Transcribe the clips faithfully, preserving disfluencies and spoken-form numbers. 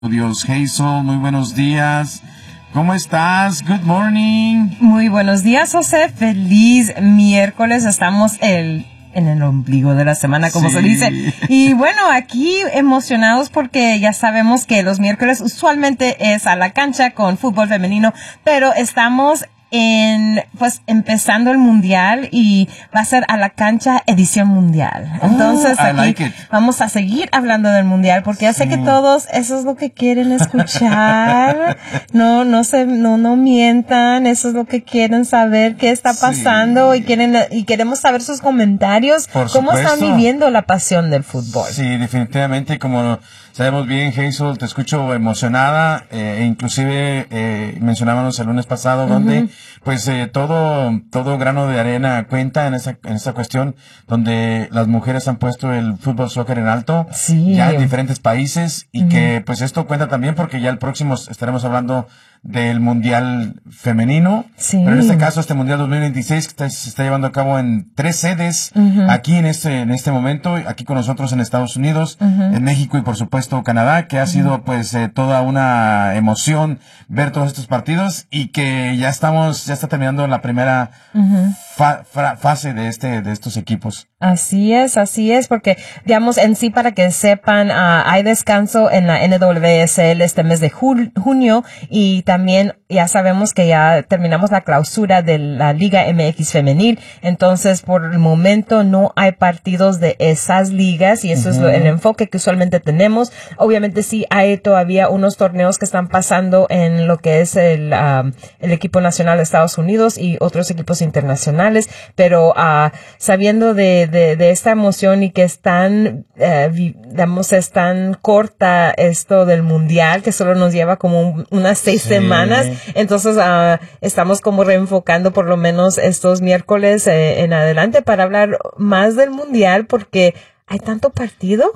Dios, Hazel, muy buenos días. ¿Cómo estás? Good morning. Muy buenos días, José. Feliz miércoles. Estamos el, en el ombligo de la semana, como Sí. se dice. Y bueno, aquí emocionados porque ya sabemos que los miércoles usualmente es a la cancha con fútbol femenino, pero estamos en, pues, empezando el mundial y va a ser a la cancha edición mundial. Entonces, Oh, I aquí like it. vamos a seguir hablando del mundial porque ya sé que todos eso es lo que quieren escuchar. No, no se, no, no mientan. Eso es lo que quieren saber qué está pasando Sí. y quieren, y queremos saber sus comentarios. Por ¿Cómo están supuesto. viviendo la pasión del fútbol? Sí, definitivamente, como sabemos bien, Hazel, te escucho emocionada, eh, e inclusive eh, mencionábamos el lunes pasado, donde pues eh, todo todo grano de arena cuenta en esa en esta cuestión, donde las mujeres han puesto el fútbol soccer en alto, Sí. ya en diferentes países, y que pues esto cuenta también porque ya el próximo estaremos hablando del mundial femenino, Sí. pero en este caso este mundial dos mil veintiséis que está- se está llevando a cabo en tres sedes, aquí en este en este momento, aquí con nosotros en Estados Unidos, en México y por supuesto Canadá, que ha sido pues eh, toda una emoción ver todos estos partidos y que ya estamos ya está terminando la primera fa- fra- fase de este de estos equipos. Así es, así es, porque, digamos, en sí, para que sepan, ah, hay descanso en la N W S L este mes de jul- junio y también ya sabemos que ya terminamos la clausura de la Liga M X femenil, entonces por el momento no hay partidos de esas ligas y eso es lo- el enfoque que usualmente tenemos. Obviamente sí hay todavía unos torneos que están pasando en lo que es el, ah, el equipo nacional de Estados Unidos y otros equipos internacionales, pero ah, sabiendo de De, de esta emoción y que es tan, eh, vi- digamos, es tan corta esto del mundial, que solo nos lleva como un- unas seis Sí. semanas. Entonces, ah, estamos como reenfocando por lo menos estos miércoles eh, en adelante para hablar más del mundial porque hay tanto partido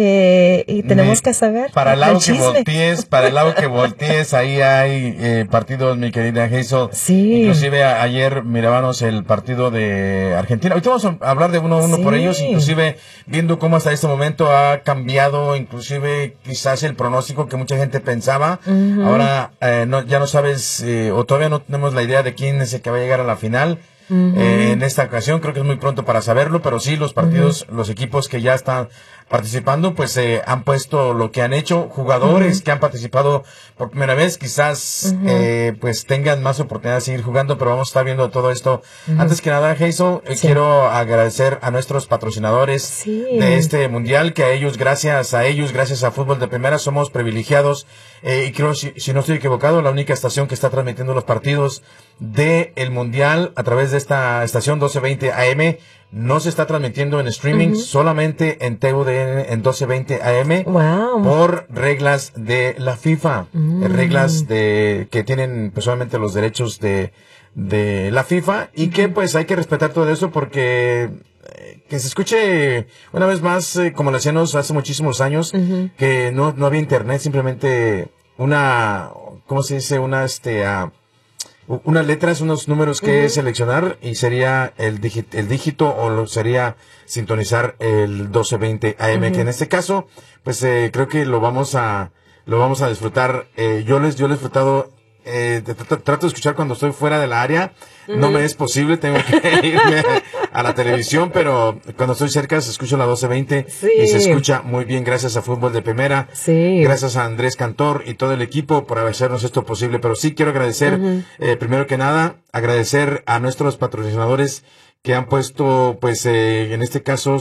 que y tenemos Me- que saber. Para el lado el que chisme. voltees, para el lado que voltees, ahí hay eh, partidos, mi querida Hazel. Sí. Inclusive a- ayer mirábamos el partido de Argentina. Ahorita vamos a hablar de uno a uno Sí. por ellos, inclusive viendo cómo hasta este momento ha cambiado, inclusive quizás el pronóstico que mucha gente pensaba. Ahora eh, no, ya no sabes, eh, o todavía no tenemos la idea de quién es el que va a llegar a la final. Eh, en esta ocasión creo que es muy pronto para saberlo, pero sí los partidos, los equipos que ya están participando, pues eh, han puesto lo que han hecho, jugadores que han participado por primera vez, quizás eh, pues tengan más oportunidad de seguir jugando, pero vamos a estar viendo todo esto. Antes que nada, Hazel, eh, Sí. quiero agradecer a nuestros patrocinadores Sí. de este mundial, que a ellos, gracias a ellos, gracias a Fútbol de Primera, somos privilegiados, eh, y creo, si, si no estoy equivocado, la única estación que está transmitiendo los partidos de el mundial a través de esta estación doce veinte A M. No se está transmitiendo en streaming, solamente en T U D N en doce veinte A M. Wow. Por reglas de la FIFA, eh, reglas de que tienen personalmente los derechos de de la FIFA, y que pues hay que respetar todo eso porque eh, que se escuche una vez más, eh, como lo hacíamos hace muchísimos años, que no no había internet, simplemente una, ¿cómo se dice? Una este ah, u- unas letras, unos números que seleccionar, y sería el dígito, el dígito o lo sería sintonizar el doce veinte A M, que en este caso, pues eh, creo que lo vamos a lo vamos a disfrutar. Eh, yo les yo les he disfrutado, eh, de- tra- trato de escuchar cuando estoy fuera de la área. No me es posible, tengo que irme a la televisión, pero cuando estoy cerca se escucha la doce veinte Sí. y se escucha muy bien gracias a Fútbol de Primera. Sí. Gracias a Andrés Cantor y todo el equipo por hacernos esto posible. Pero sí quiero agradecer, eh, primero que nada, agradecer a nuestros patrocinadores que han puesto, pues, eh, en este caso,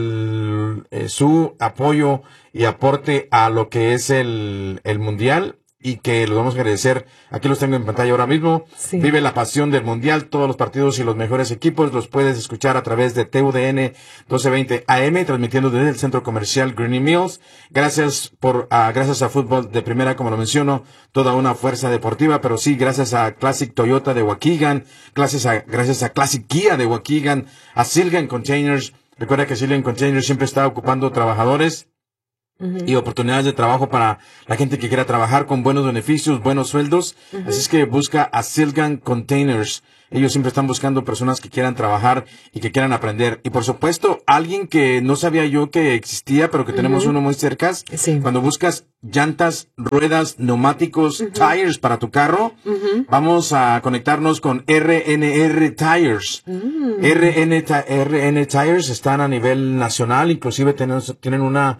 el, eh, su apoyo y aporte a lo que es el, el mundial, y que los vamos a agradecer. Aquí los tengo en pantalla ahora mismo. Sí. Vive la pasión del mundial, todos los partidos y los mejores equipos los puedes escuchar a través de T U D N doce veinte A M, transmitiendo desde el centro comercial Greeny Mills. Gracias por, ah, gracias a Fútbol de Primera, como lo menciono, toda una fuerza deportiva, pero sí, gracias a Classic Toyota de Waukegan, gracias a, gracias a Classic Kia de Waukegan, a Silgan Containers. Recuerda que Silgan Containers siempre está ocupando trabajadores. uh-huh. y oportunidades de trabajo para la gente que quiera trabajar con buenos beneficios, buenos sueldos. Uh-huh. Así es que busca a Silgan Containers. Ellos siempre están buscando personas que quieran trabajar y que quieran aprender. Y por supuesto, alguien que no sabía yo que existía, pero que uh-huh. tenemos uno muy cerca. Sí. Cuando buscas llantas, ruedas, neumáticos, uh-huh. tires para tu carro, uh-huh. vamos a conectarnos con R N R Tires. Uh-huh. R N, R N Tires están a nivel nacional, inclusive tienen, tienen una...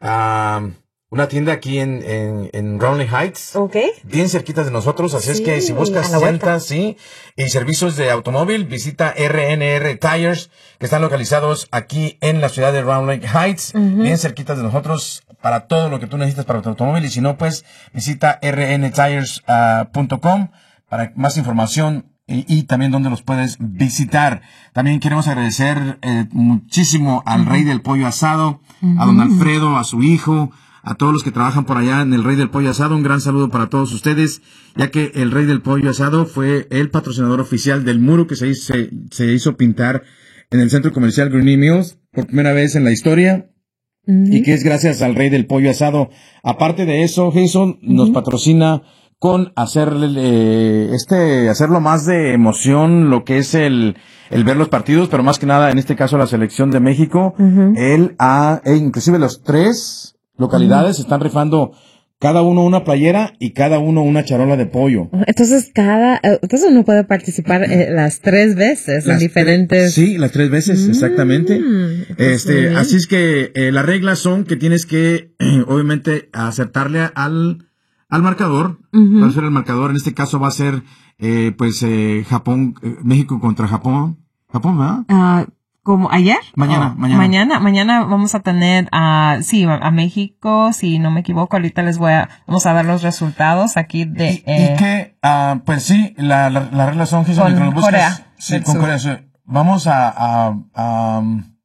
Uh, una tienda aquí en, en, en Round Lake Heights. Okay. Bien cerquita de nosotros. Así sí, es que si buscas llantas, sí, y servicios de automóvil, visita R N R Tires, que están localizados aquí en la ciudad de Round Lake Heights. Uh-huh. Bien cerquitas de nosotros para todo lo que tú necesitas para tu automóvil. Y si no, pues visita r n tires punto com para más información. Y, y también donde los puedes visitar. También queremos agradecer eh, muchísimo al uh-huh. Rey del Pollo Asado, uh-huh. a don Alfredo, a su hijo, a todos los que trabajan por allá en el Rey del Pollo Asado. Un gran saludo para todos ustedes, ya que el Rey del Pollo Asado fue el patrocinador oficial del muro que se hizo, se, se hizo pintar en el centro comercial Greeny Mills por primera vez en la historia. Uh-huh. Y que es gracias al Rey del Pollo Asado. Aparte de eso, Jason uh-huh. nos patrocina con hacerle eh, este hacerlo más de emoción lo que es el el ver los partidos, pero más que nada en este caso la selección de México. Uh-huh. Él ha e inclusive los tres localidades uh-huh. están rifando cada uno una playera y cada uno una charola de pollo. Entonces cada entonces uno puede participar eh, las tres veces las en diferentes. Sí, las tres veces mm, exactamente. Este, así es que eh, las reglas son que tienes que eh, obviamente acertarle al al marcador, uh-huh. va a ser el marcador, en este caso va a ser, eh, pues, eh, Japón, eh, México contra Japón, Japón, ¿verdad? Uh, ¿Como ayer? Mañana, oh, mañana. Mañana, mañana vamos a tener, a, uh, sí, a México, si no me equivoco, ahorita les voy a, vamos a dar los resultados aquí de, Y, eh, y que, uh, pues sí, la, la, la regla son, Jesús, con Corea. Sí, con Corea, sí. Vamos a, a, a,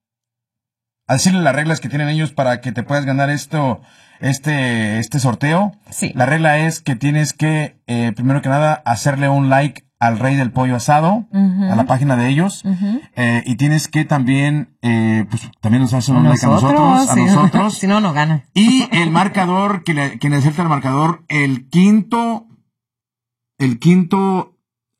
a decirle las reglas que tienen ellos para que te puedas ganar esto, este este sorteo. Sí. La regla es que tienes que, eh, primero que nada, hacerle un like al Rey del Pollo Asado, uh-huh. a la página de ellos, uh-huh. eh, y tienes que también, eh, pues, también nos hacen un like a nosotros, sí. a nosotros. Si no, no gana. Y el marcador, que le, que necesita el marcador, el quinto, el quinto,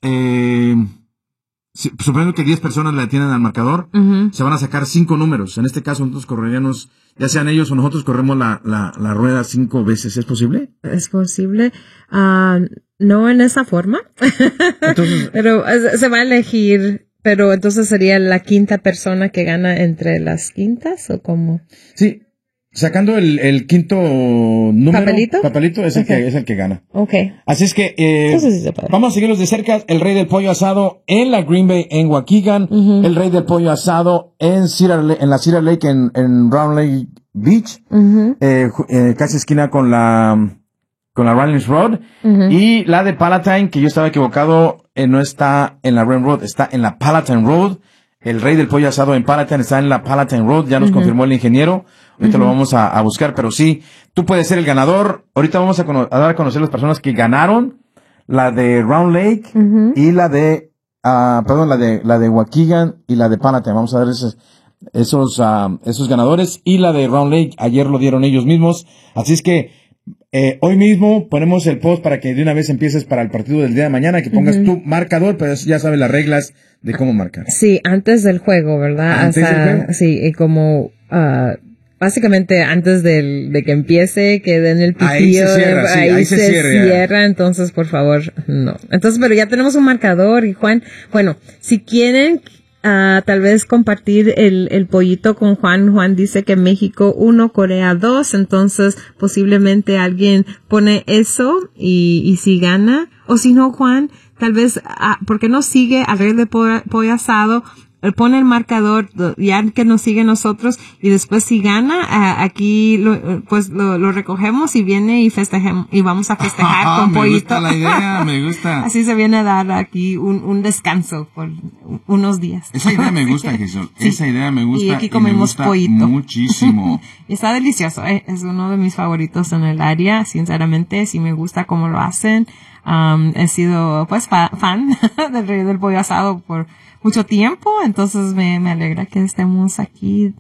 eh, suponiendo que diez personas le atienden al marcador, uh-huh. se van a sacar cinco números. En este caso, nosotros correríamos, ya sean ellos o nosotros, corremos la, la, la rueda cinco veces. ¿Es posible? Es posible. Uh, no en esa forma. Entonces, pero se va a elegir, pero entonces sería la quinta persona que gana entre las quintas, ¿o cómo? Sí. Sacando el, el quinto número. ¿Papelito? Papelito es, Okay. el que, es el que gana. Okay. Así es que, eh, sí vamos a seguirlos de cerca. El Rey del Pollo Asado en la Green Bay, en Waukegan. Uh-huh. El Rey del Pollo Asado en Cedar Lake, en la Cedar Lake, en, en Round Lake Beach. Uh-huh. eh, eh, casi esquina con la, con la Rawlins Road. Uh-huh. Y la de Palatine, que yo estaba equivocado, eh, no está en la Rawlins Road, está en la Palatine Road. El Rey del Pollo Asado en Palatine está en la Palatine Road, ya nos uh-huh. confirmó el ingeniero. Ahorita uh-huh. lo vamos a, a buscar, pero sí, tú puedes ser el ganador. Ahorita vamos a, cono- a dar a conocer las personas que ganaron la de Round Lake uh-huh. y la de, uh, perdón, la de, la de Waukegan y la de Palatine. Vamos a ver esos, esos, uh, esos ganadores. Y la de Round Lake, ayer lo dieron ellos mismos. Así es que, eh, hoy mismo ponemos el post para que de una vez empieces para el partido del día de mañana, que pongas uh-huh. tu marcador, pero ya sabes las reglas de cómo marcar. Sí, antes del juego, ¿verdad? Antes o sea, del juego. Sí, y como, uh, básicamente antes del, de que empiece, que den el pitillo, ahí se cierra, sí, ahí, ahí se, se cierra, cierra, entonces por favor, no. Entonces, pero ya tenemos un marcador y Juan, bueno, si quieren, uh, tal vez compartir el, el pollito con Juan, Juan dice que México uno, Corea dos, entonces posiblemente alguien pone eso y, y si gana, o si no Juan, tal vez, uh, ¿por qué no sigue al Rey de pollo, pollo asado? Él pone el marcador, ya que nos sigue nosotros, y después si gana, uh, aquí lo, pues lo, lo recogemos y viene y festejemos, y vamos a festejar ah, con me pollito. Me gusta la idea, me gusta. Así se viene a dar aquí un, un descanso por unos días. Esa idea me gusta, Jesús. Sí. Esa idea me gusta. Y aquí comemos y me gusta pollito. Muchísimo. Y está delicioso, eh. Es uno de mis favoritos en el área, sinceramente, sí me gusta cómo lo hacen. Um, he sido, pues, fa- fan del Rey del Pollo Asado por mucho tiempo, entonces me, me alegra que estemos aquí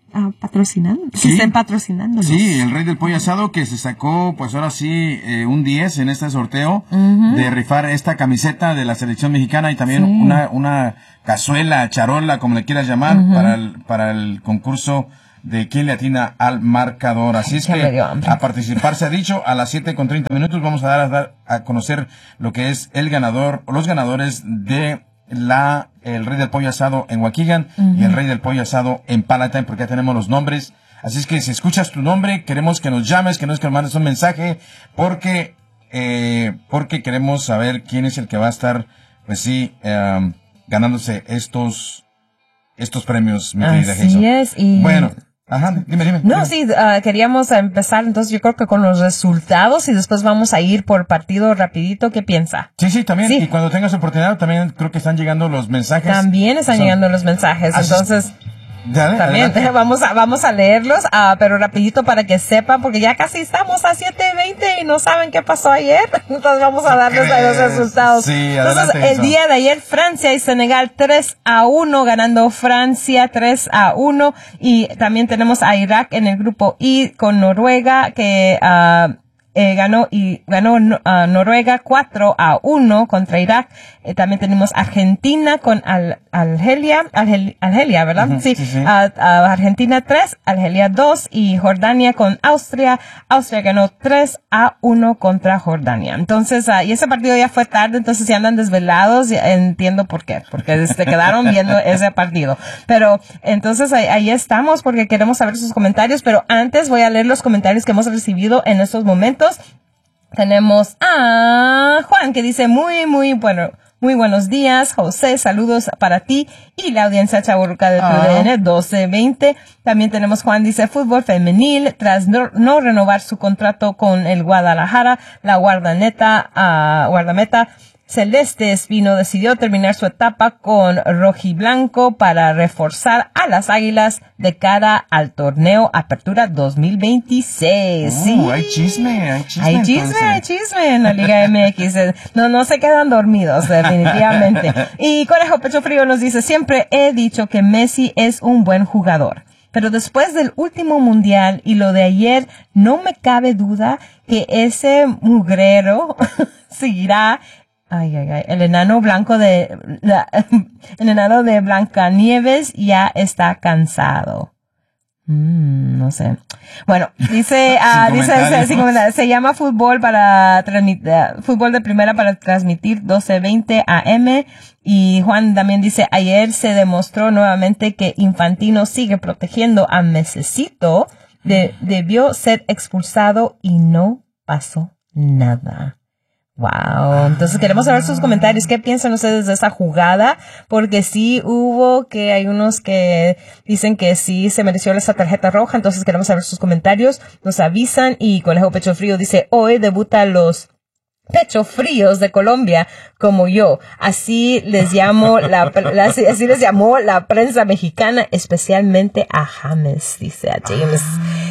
uh, patrocinando, sí, que estén patrocinando. Sí, el Rey del Pollo Asado que se sacó, pues ahora sí, eh, un diez en este sorteo uh-huh. de rifar esta camiseta de la selección mexicana y también sí. una una cazuela, charola, como le quieras llamar, uh-huh. para el, para el concurso de quién le atina al marcador. Así Ay, es que a participar se ha dicho, a las siete con treinta minutos vamos a dar a, dar a conocer lo que es el ganador, o los ganadores de la el Rey del Pollo Asado en Waukegan uh-huh. y el Rey del Pollo Asado en Palatine, porque ya tenemos los nombres. Así es que si escuchas tu nombre, queremos que nos llames, queremos que nos mandes un mensaje, porque eh, porque queremos saber quién es el que va a estar, pues sí, um, ganándose estos estos premios, mi querida Jesús. Así es, y... Bueno, ajá, dime, dime. No, dime. sí, uh, queríamos empezar, entonces yo creo que con los resultados y después vamos a ir por partido rapidito. ¿Qué piensa? Sí, sí, también. Sí. Y cuando tengas oportunidad, también creo que están llegando los mensajes. También están Son... llegando los mensajes, Así entonces... Dale, También adelante. vamos a vamos a leerlos, uh, pero rapidito para que sepan, porque ya casi estamos a siete veinte y no saben qué pasó ayer. Entonces vamos a darles los resultados. Sí, Entonces, el eso. día de ayer, Francia y Senegal tres a uno, ganando Francia tres a uno. Y también tenemos a Irak en el grupo I con Noruega, que uh, eh, ganó y ganó uh, Noruega cuatro a uno contra Irak. Eh, también tenemos Argentina con Al, Argelia, Argel, Argelia, ¿verdad? Uh-huh, sí, sí, sí. Uh, uh, Argentina tres, Argelia dos y Jordania con Austria. Austria ganó tres a uno contra Jordania. Entonces, uh, y ese partido ya fue tarde, entonces si andan desvelados, entiendo por qué, porque se quedaron viendo ese partido. Pero, entonces ahí, ahí estamos porque queremos saber sus comentarios, pero antes voy a leer los comentarios que hemos recibido en estos momentos. Tenemos a Juan que dice muy, muy bueno. Muy buenos días, José, saludos para ti y la audiencia chavorruca de T V N doce veinte. También tenemos Juan, dice, fútbol femenil, tras no, no renovar su contrato con el Guadalajara, la guardaneta, uh, guardameta Celeste Espino decidió terminar su etapa con rojiblanco para reforzar a las Águilas de cara al torneo Apertura dos mil veintiséis. Uh, sí, hay chisme, hay chisme. Hay chisme, entonces. hay chisme en la Liga M X. No, no se quedan dormidos, definitivamente. Y Conejo Pecho Frío nos dice, siempre he dicho que Messi es un buen jugador. Pero después del último mundial y lo de ayer, no me cabe duda que ese mugrero seguirá. Ay, ay, ay, el enano blanco de, la, el enano de Blancanieves ya está cansado. Mm, no sé. Bueno, dice, ah, dice, se, se, se llama fútbol para transmitir, uh, fútbol de primera para transmitir doce veinte A M. Y Juan también dice, ayer se demostró nuevamente que Infantino sigue protegiendo a Mesecito, de, debió ser expulsado y no pasó nada. Wow, entonces queremos saber sus comentarios. ¿Qué piensan ustedes de esa jugada? Porque sí hubo que hay unos que dicen que sí se mereció esa tarjeta roja, entonces queremos saber sus comentarios. Nos avisan y Conejo Pecho Frío dice, hoy debutan los Pecho Fríos de Colombia como yo. Así les llamo la, la así, así les llamó la prensa mexicana, especialmente a James, dice a James.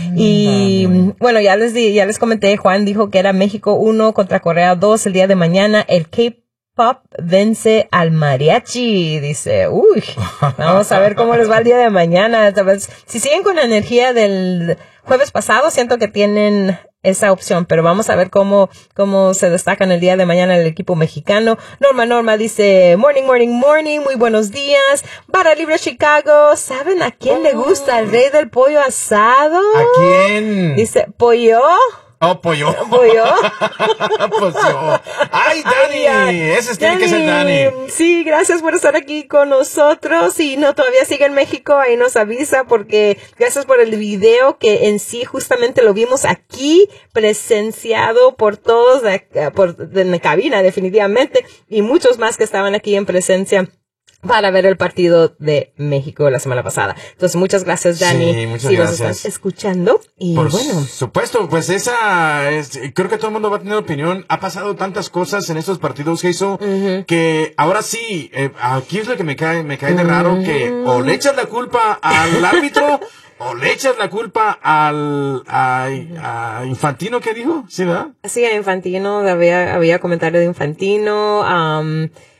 Y bueno, ya les di, ya les comenté, Juan dijo que era México uno contra Corea dos el día de mañana. El K-pop vence al mariachi, dice. Uy, vamos a ver cómo les va el día de mañana. Si siguen con la energía del jueves pasado, siento que tienen esa opción, pero vamos a ver cómo, cómo se destacan el día de mañana el equipo mexicano. Norma Norma dice, morning, morning, morning, muy buenos días. Barra Libre Chicago, ¿saben a quién oh. le gusta el rey del pollo asado? ¿A quién? Dice, ¿pollo? Oh, pollo. ¿Pollo? Pues yo. ¡Ay, Dani! Ay, ese tiene Dani, que ser Dani. Sí, gracias por estar aquí con nosotros. Y no, todavía sigue en México, ahí nos avisa, porque gracias por el video que en sí justamente lo vimos aquí, presenciado por todos, por, en la cabina definitivamente, y muchos más que estaban aquí en presencia para ver el partido de México la semana pasada. Entonces, muchas gracias, Dani. Sí, muchas si gracias. nos están escuchando. Y Por bueno. supuesto, pues esa, es, creo que todo el mundo va a tener opinión. Ha pasado tantas cosas en estos partidos, Jesús, uh-huh. que ahora sí, eh, aquí es lo que me cae, me cae de raro, uh-huh. que o le echas la culpa al árbitro, o le echas la culpa al, a, a Infantino, ¿qué dijo? ¿Sí, verdad? Sí, a Infantino, había, había comentario de Infantino, um,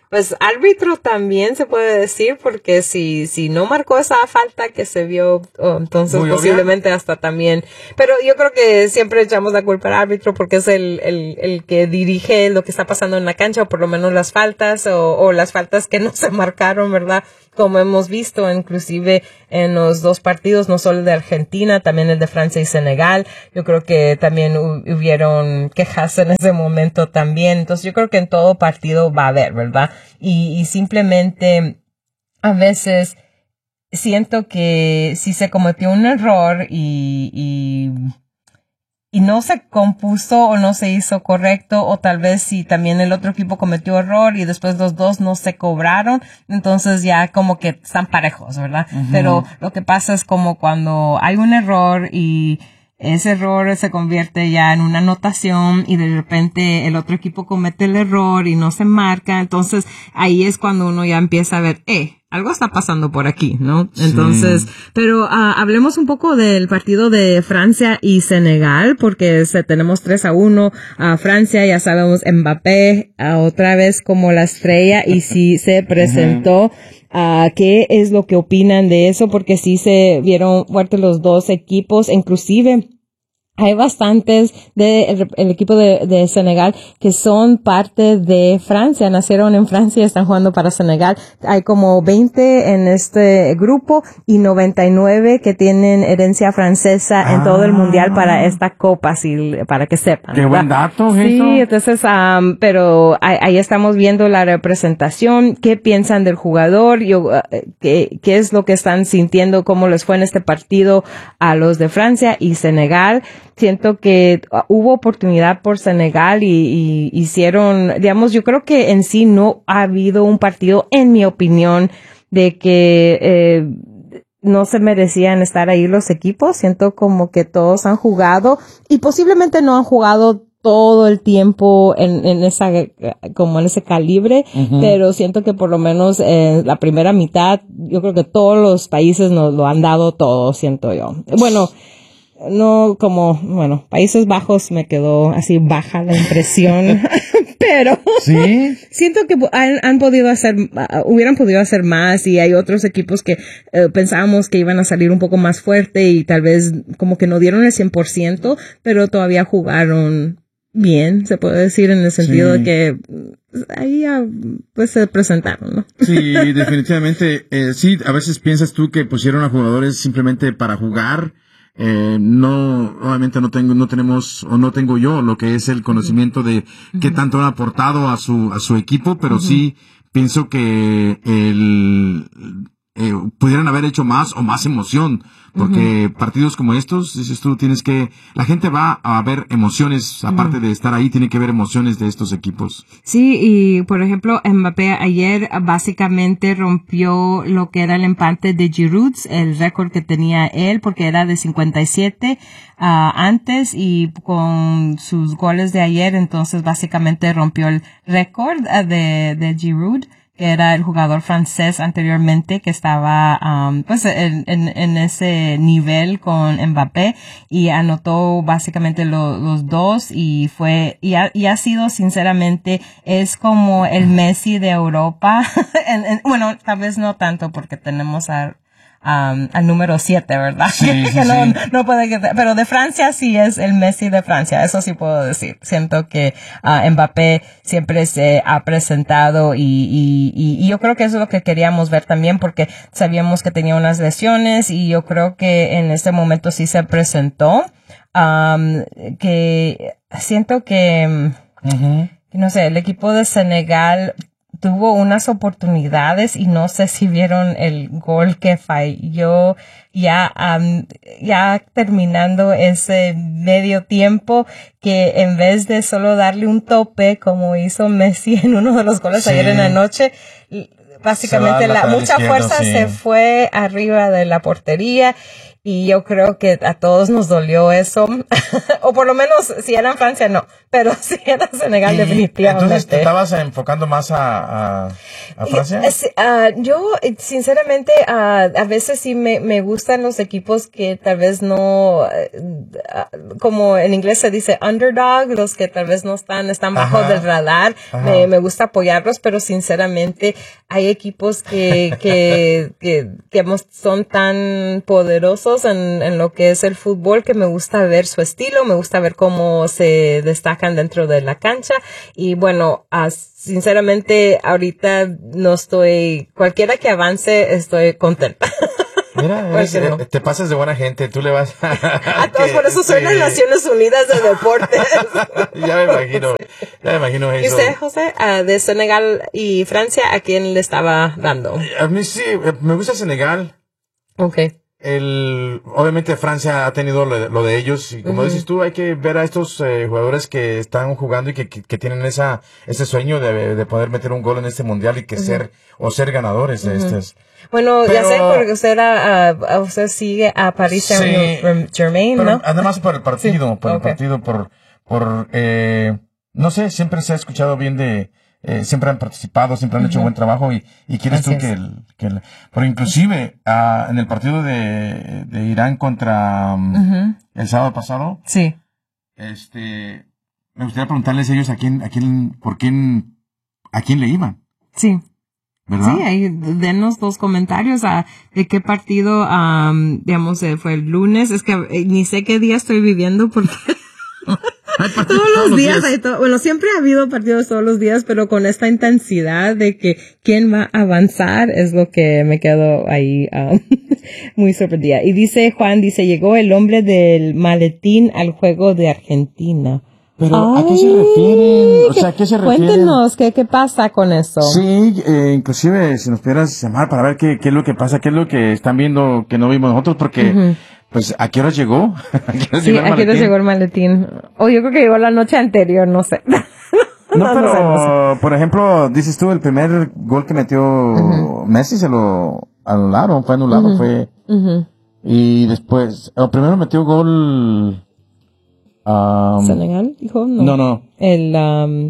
Pues árbitro también se puede decir, porque si si no marcó esa falta que se vio, oh, entonces muy posiblemente obvia. Hasta también. Pero yo creo que siempre echamos la culpa al árbitro porque es el, el, el que dirige lo que está pasando en la cancha, o por lo menos las faltas, o, o las faltas que no se marcaron, ¿verdad? Como hemos visto, inclusive en los dos partidos, no solo el de Argentina, también el de Francia y Senegal. Yo creo que también hubieron quejas en ese momento también. Entonces yo creo que en todo partido va a haber, ¿verdad? Y, y simplemente a veces siento que si se cometió un error y, y y no se compuso o no se hizo correcto, o tal vez si también el otro equipo cometió error y después los dos no se cobraron, entonces ya como que están parejos, ¿verdad? Uh-huh. Pero lo que pasa es como cuando hay un error y ese error se convierte ya en una anotación y de repente el otro equipo comete el error y no se marca, entonces ahí es cuando uno ya empieza a ver, eh, algo está pasando por aquí, ¿no? Entonces, sí. Pero uh, hablemos un poco del partido de Francia y Senegal, porque se, tenemos tres a uno a Francia, ya sabemos, Mbappé uh, otra vez como la estrella y sí se presentó. Uh, ¿Qué es lo que opinan de eso? Porque sí se vieron fuertes los dos equipos, inclusive hay bastantes de el, el equipo de, de Senegal que son parte de Francia, nacieron en Francia y están jugando para Senegal. Hay como veinte en este grupo y noventa y nueve que tienen herencia francesa ah. en todo el mundial para esta copa, si, para que sepan. Qué buen dato, Sí, eso. entonces, um, pero ahí, ahí estamos viendo la representación. ¿Qué piensan del jugador? Yo, uh, ¿qué, qué es lo que están sintiendo? ¿Cómo les fue en este partido a los de Francia y Senegal? Siento que hubo oportunidad por Senegal y, y hicieron, digamos, yo creo que en sí no ha habido un partido, en mi opinión, de que eh, no se merecían estar ahí los equipos. Siento como que todos han jugado y posiblemente no han jugado todo el tiempo en, en esa, como en ese calibre, uh-huh. Pero siento que por lo menos en la primera mitad, yo creo que todos los países nos lo han dado todo, siento yo. Bueno, no como, bueno, Países Bajos me quedó así baja la impresión, pero ¿sí? Siento que han, han podido hacer, uh, hubieran podido hacer más y hay otros equipos que uh, pensábamos que iban a salir un poco más fuerte y tal vez como que no dieron el cien por ciento, pero todavía jugaron bien, se puede decir, en el sentido sí. de que ahí ya pues se presentaron, ¿no? Sí, definitivamente, eh, sí, a veces piensas tú que pusieron a jugadores simplemente para jugar. Eh, no, obviamente no tengo, no tenemos, o no tengo yo lo que es el conocimiento de uh-huh. qué tanto han aportado a su, a su equipo, pero uh-huh. sí pienso que el, eh, pudieran haber hecho más o más emoción, porque uh-huh. partidos como estos, dices tú, tienes que, la gente va a ver emociones, aparte uh-huh. de estar ahí, tiene que ver emociones de estos equipos. Sí, y por ejemplo, Mbappé ayer básicamente rompió lo que era el empate de Giroud, el récord que tenía él, porque era de cincuenta y siete uh, antes, y con sus goles de ayer, entonces básicamente rompió el récord uh, de, de Giroud, que era el jugador francés anteriormente que estaba um, pues en, en, en ese nivel con Mbappé, y anotó básicamente lo, los dos y fue y ha, y ha sido sinceramente es como el Messi de Europa. en, en, bueno, tal vez no tanto porque tenemos a Um, al número siete, ¿verdad? Sí, sí, que no, sí. no puede que, pero de Francia sí es el Messi de Francia, eso sí puedo decir. Siento que uh, Mbappé siempre se ha presentado y, y, y, y yo creo que eso es lo que queríamos ver también, porque sabíamos que tenía unas lesiones y yo creo que en este momento sí se presentó. Um, que siento que, uh-huh. no sé, el equipo de Senegal tuvo unas oportunidades y no sé si vieron el gol que falló ya, um, ya terminando ese medio tiempo, que en vez de solo darle un tope como hizo Messi en uno de los goles sí. ayer en la noche, básicamente la, la mucha izquierda, fuerza sí. se fue arriba de la portería y yo creo que a todos nos dolió eso, o por lo menos si era en Francia no, pero si era Senegal Y definitivamente. Entonces, ¿te estabas enfocando más a, a, a Francia? Y, uh, yo, sinceramente, uh, a veces sí me, me gustan los equipos que tal vez no, uh, como en inglés se dice underdog, los que tal vez no están, están bajo Ajá. del radar. Me, me gusta apoyarlos, pero sinceramente hay equipos que, que, que, que son tan poderosos en, en lo que es el fútbol que me gusta ver su estilo, me gusta ver cómo se destacan dentro de la cancha. Y bueno, uh, sinceramente ahorita no estoy, cualquiera que avance estoy contenta. Mira, eres, eh, te pasas de buena gente, tú le vas a... a todos, por eso soy sí. las Naciones Unidas de Deportes. Ya me imagino, ya me imagino eso. ¿Y usted, José, uh, de Senegal y Francia, a quién le estaba dando? A mí sí, me gusta Senegal. Okay. El, obviamente Francia ha tenido lo, lo de ellos y como uh-huh. dices tú, hay que ver a estos eh, jugadores que están jugando y que, que, que tienen esa ese sueño de, de poder meter un gol en este mundial y que uh-huh. ser o ser ganadores de uh-huh. estos. Bueno, pero, ya sé porque usted era, uh, usted sigue a Paris Saint-Germain, sí, ¿no? Además por el partido, sí. por okay. el partido, por por eh, no sé, siempre se ha escuchado bien de Eh, siempre han participado, siempre han uh-huh. hecho buen trabajo y, y quieres Así tú que el, que el, pero inclusive uh, en el partido de, de Irán contra um, uh-huh. el sábado pasado, sí, este, me gustaría preguntarles a ellos a quién, a quién, por quién, a quién le iban. Sí. ¿Verdad? Sí, ahí denos dos comentarios a de qué partido, um, digamos, eh, fue el lunes. Es que eh, ni sé qué día estoy viviendo porque todos, todos los días, días. Hay to- bueno, siempre ha habido partidos todos los días, pero con esta intensidad de que quién va a avanzar es lo que me quedo ahí um, muy sorprendida. Y dice Juan, dice, llegó el hombre del maletín al juego de Argentina. Pero, Ay, ¿a qué se refieren? O sea, ¿a qué se refieren? Cuéntenos, ¿qué, qué pasa con eso? Sí, eh, inclusive, si nos pudieras llamar para ver qué, qué es lo que pasa, qué es lo que están viendo que no vimos nosotros, porque... Uh-huh. Pues, ¿a qué hora llegó? ¿A qué hora sí, llegó el ¿a qué hora llegó el maletín? O yo creo que llegó la noche anterior, no sé. no, no, pero, no sé, no sé. Por ejemplo, dices tú, el primer gol que metió uh-huh. Messi se lo anularon, fue anulado, uh-huh. fue... Uh-huh. Y después, el primero metió gol... Um, ¿Senegal, dijo? No, no. no. El... Um,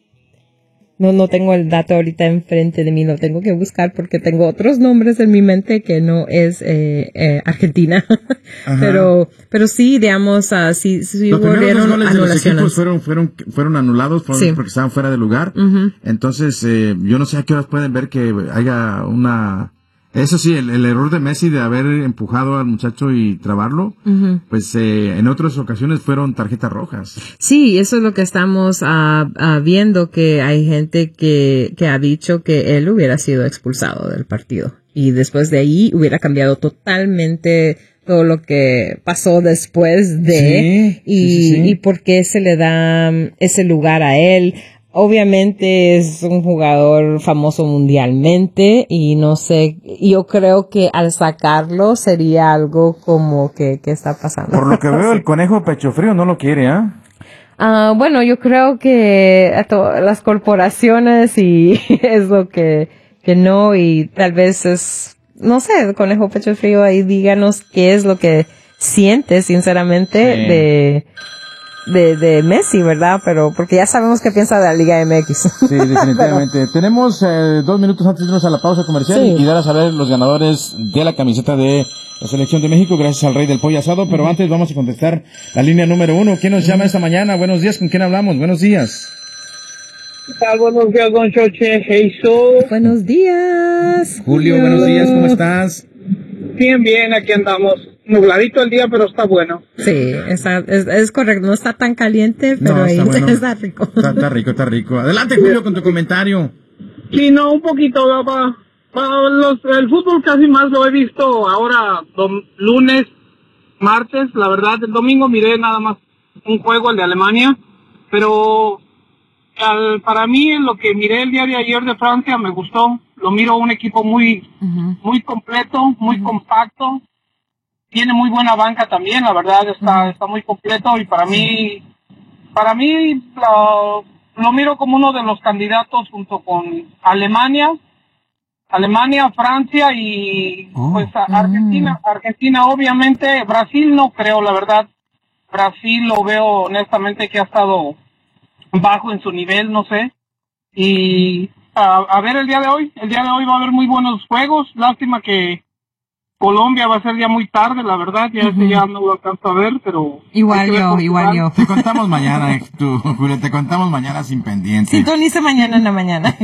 No, no tengo el dato ahorita enfrente de mí, lo tengo que buscar porque tengo otros nombres en mi mente que no es eh, eh, Argentina. pero pero sí, digamos, uh, sí, sí los primeros dos goles de los equipos fueron, fueron, fueron anulados fueron sí. porque estaban fuera de lugar. Uh-huh. Entonces, eh, yo no sé a qué horas pueden ver que haya una... Eso sí, el, el error de Messi de haber empujado al muchacho y trabarlo, uh-huh. pues eh, en otras ocasiones fueron tarjetas rojas. Sí, eso es lo que estamos uh, uh, viendo, que hay gente que, que ha dicho que él hubiera sido expulsado del partido. Y después de ahí hubiera cambiado totalmente todo lo que pasó después de, sí, y, sí, sí, sí. y por qué se le da ese lugar a él. Obviamente es un jugador famoso mundialmente y no sé, yo creo que al sacarlo sería algo como que, ¿qué está pasando? Por lo que veo, el conejo pecho frío no lo quiere, ¿ah? ¿eh? Uh, bueno, yo creo que a to- las corporaciones y es lo que, que no, y tal vez es, no sé, el conejo pecho frío, ahí díganos qué es lo que sientes sinceramente sí. de... De, de Messi, ¿verdad? Pero porque ya sabemos qué piensa de la Liga M X. Sí, definitivamente. Pero... Tenemos eh, dos minutos antes de irnos a la pausa comercial sí. y dar a saber los ganadores de la camiseta de la Selección de México, gracias al Rey del Pollo Asado. Pero uh-huh. antes vamos a contestar la línea número uno. ¿Quién nos uh-huh. llama esta mañana? Buenos días, ¿con quién hablamos? Buenos días. ¿Qué tal? Buenos días, don Choche, Jesús. Buenos días. Julio, buenos días, ¿cómo estás? Bien, bien, aquí andamos. Nubladito el día, pero está bueno. Sí, está, es, es correcto. No está tan caliente, pero no, está, ahí bueno. está rico. Está, está rico, está rico. Adelante, Julio, con tu comentario. Sí, no, un poquito. Pa, pa, los, el fútbol casi más lo he visto ahora, dom, lunes, martes. La verdad, el domingo miré nada más un juego, el de Alemania. Pero al, para mí, lo que miré el día de ayer de Francia me gustó. Lo miro un equipo muy, uh-huh. muy completo, muy uh-huh. compacto. Tiene muy buena banca también, la verdad, está, está muy completo y para mí, para mí lo, lo miro como uno de los candidatos junto con Alemania Alemania, Francia y Oh. pues a- Argentina, Argentina obviamente, Brasil no creo, la verdad. Brasil lo veo honestamente que ha estado bajo en su nivel, no sé. Y a, a ver el día de hoy, el día de hoy va a haber muy buenos juegos, lástima que Colombia va a ser ya muy tarde, la verdad, ya ese ya no lo alcanzo a ver, pero... Igual hay que ver yo, Portugal. igual yo. Te contamos mañana, eh, tú, Julio, te contamos mañana sin pendiente. Sintonice mañana en la mañana.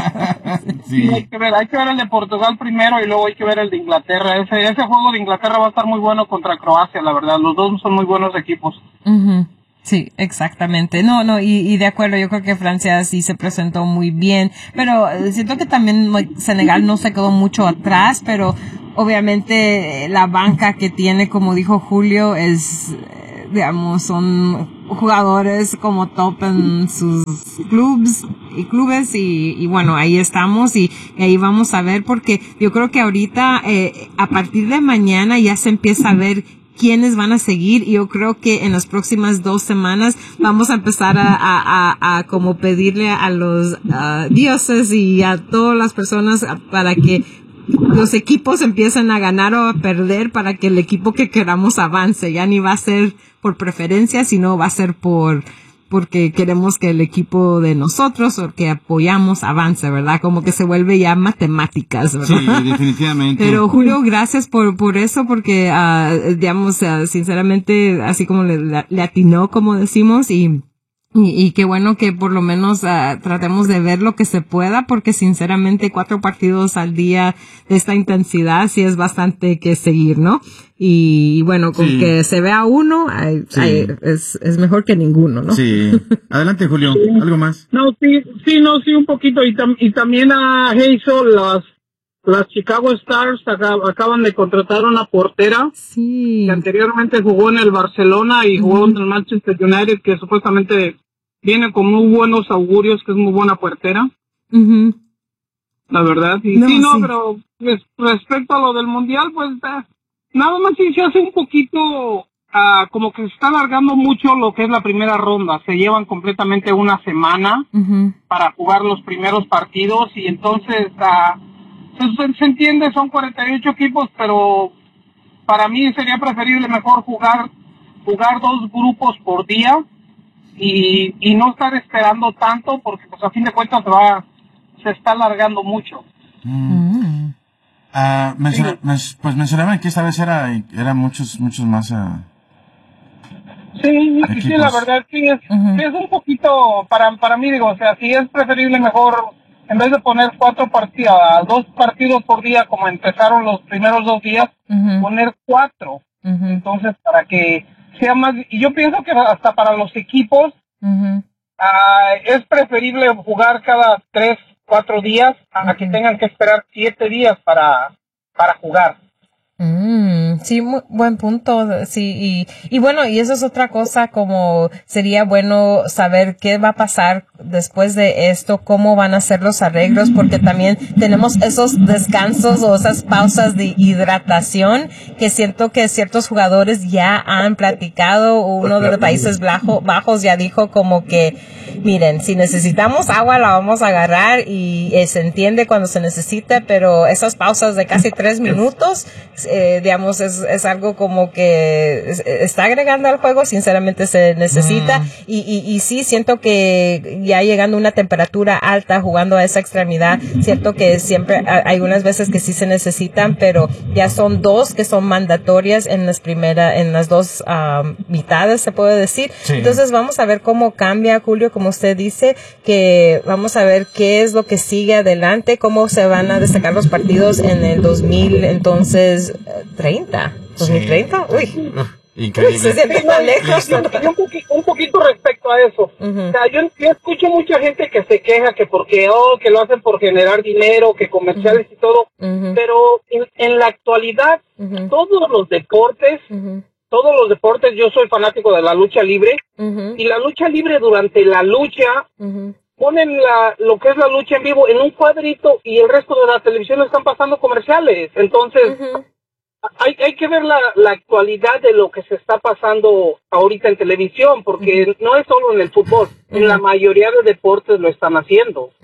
Sí, hay Sí. que ver, hay que ver el de Portugal primero y luego hay que ver el de Inglaterra. Ese, ese juego de Inglaterra va a estar muy bueno contra Croacia, la verdad. Los dos son muy buenos equipos. Ujú. Sí, exactamente. No, no, y, y de acuerdo, yo creo que Francia sí se presentó muy bien, pero eh, siento que también like, Senegal no se quedó mucho atrás, pero obviamente eh, la banca que tiene, como dijo Julio, es, eh, digamos, son jugadores como top en sus clubs y clubes y, y bueno, ahí estamos y, y ahí vamos a ver porque yo creo que ahorita, eh, a partir de mañana ya se empieza a ver quiénes van a seguir y yo creo que en las próximas dos semanas vamos a empezar a, a, a, a como pedirle a los uh, dioses y a todas las personas para que los equipos empiecen a ganar o a perder para que el equipo que queramos avance. Ya ni va a ser por preferencia, sino va a ser por porque queremos que el equipo de nosotros o que apoyamos avance, ¿verdad? Como que se vuelve ya matemáticas, ¿verdad? Sí, definitivamente. Pero Julio, gracias por por eso, porque, uh, digamos, uh, sinceramente, así como le, le atinó, como decimos, y y, y qué bueno que por lo menos uh, tratemos de ver lo que se pueda, porque sinceramente cuatro partidos al día de esta intensidad sí es bastante que seguir, ¿no? Y, y bueno, con Sí. que se vea uno, ay, Sí. ay, es, es mejor que ninguno, ¿no? Sí. Adelante, Julio. ¿Algo más? No, sí, sí, no, sí, un poquito. Y, tam- y también a Hazel, las, las Chicago Stars acab- acaban de contratar una portera Sí. que anteriormente jugó en el Barcelona y jugó en el Manchester United, que supuestamente viene con muy buenos augurios, que es muy buena portera, Ujú. la verdad. Y No, sí, no, sí. pero pues, respecto a lo del Mundial, pues eh, nada más sí se hace un poquito, ah, como que se está alargando mucho lo que es la primera ronda. Se llevan completamente una semana Ujú. para jugar los primeros partidos y entonces ah, se, se entiende, son cuarenta y ocho equipos, pero para mí sería preferible mejor jugar jugar dos grupos por día y, y no estar esperando tanto porque pues a fin de cuentas se va se está alargando mucho. Mm. Ah, menciona- men- pues mencionaban que esta vez era, era muchos, muchos más. ah, Sí, sí, sí, Equipos. la verdad sí es, Ujú. sí es un poquito para para mí, digo, o sea, sí es preferible mejor en vez de poner cuatro partidos, dos partidos por día como empezaron los primeros dos días, Ujú. poner cuatro. Ujú. Entonces, para que sea más, y yo pienso que hasta para los equipos Ujú. ah, es preferible jugar cada tres, cuatro días a, a que Ujú. tengan que esperar siete días para, para jugar. Mm, sí, muy buen punto, sí, y, y bueno, y eso es otra cosa, como sería bueno saber qué va a pasar después de esto, cómo van a ser los arreglos, porque también tenemos esos descansos o esas pausas de hidratación que siento que ciertos jugadores ya han platicado, uno de los Países Bajo- Bajos ya dijo como que, miren, si necesitamos agua la vamos a agarrar y eh, se entiende cuando se necesita, pero esas pausas de casi tres minutos, eh, digamos, es, es algo como que es- está agregando al juego, sinceramente se necesita Mm. y, y, y sí, siento que ya llegando a una temperatura alta jugando a esa extremidad, cierto que siempre hay algunas veces que sí se necesitan, pero ya son dos que son mandatorias en las primeras, en las dos um, mitades, se puede decir. Sí. Entonces vamos a ver cómo cambia, Julio, como usted dice, que vamos a ver qué es lo que sigue adelante, cómo se van a destacar los partidos en el dos mil, entonces, eh, treinta, dos mil treinta, uy, uy, Increíble. se siente tan lejos. Y un, poqui- un poquito respecto a eso. Ujú. O sea, yo, yo escucho mucha gente que se queja que porque, oh, que lo hacen por generar dinero, que comerciales y todo, Ujú, pero en, en la actualidad, ujú, todos los deportes, ujú, todos los deportes, yo soy fanático de la lucha libre, ujú, y la lucha libre durante la lucha, ujú. ponen la, lo que es la lucha en vivo en un cuadrito y el resto de la televisión están pasando comerciales. Entonces, Ujú. hay, hay que ver la, la actualidad de lo que se está pasando ahorita en televisión, porque no es solo en el fútbol, en la mayoría de deportes lo están haciendo. Ujú.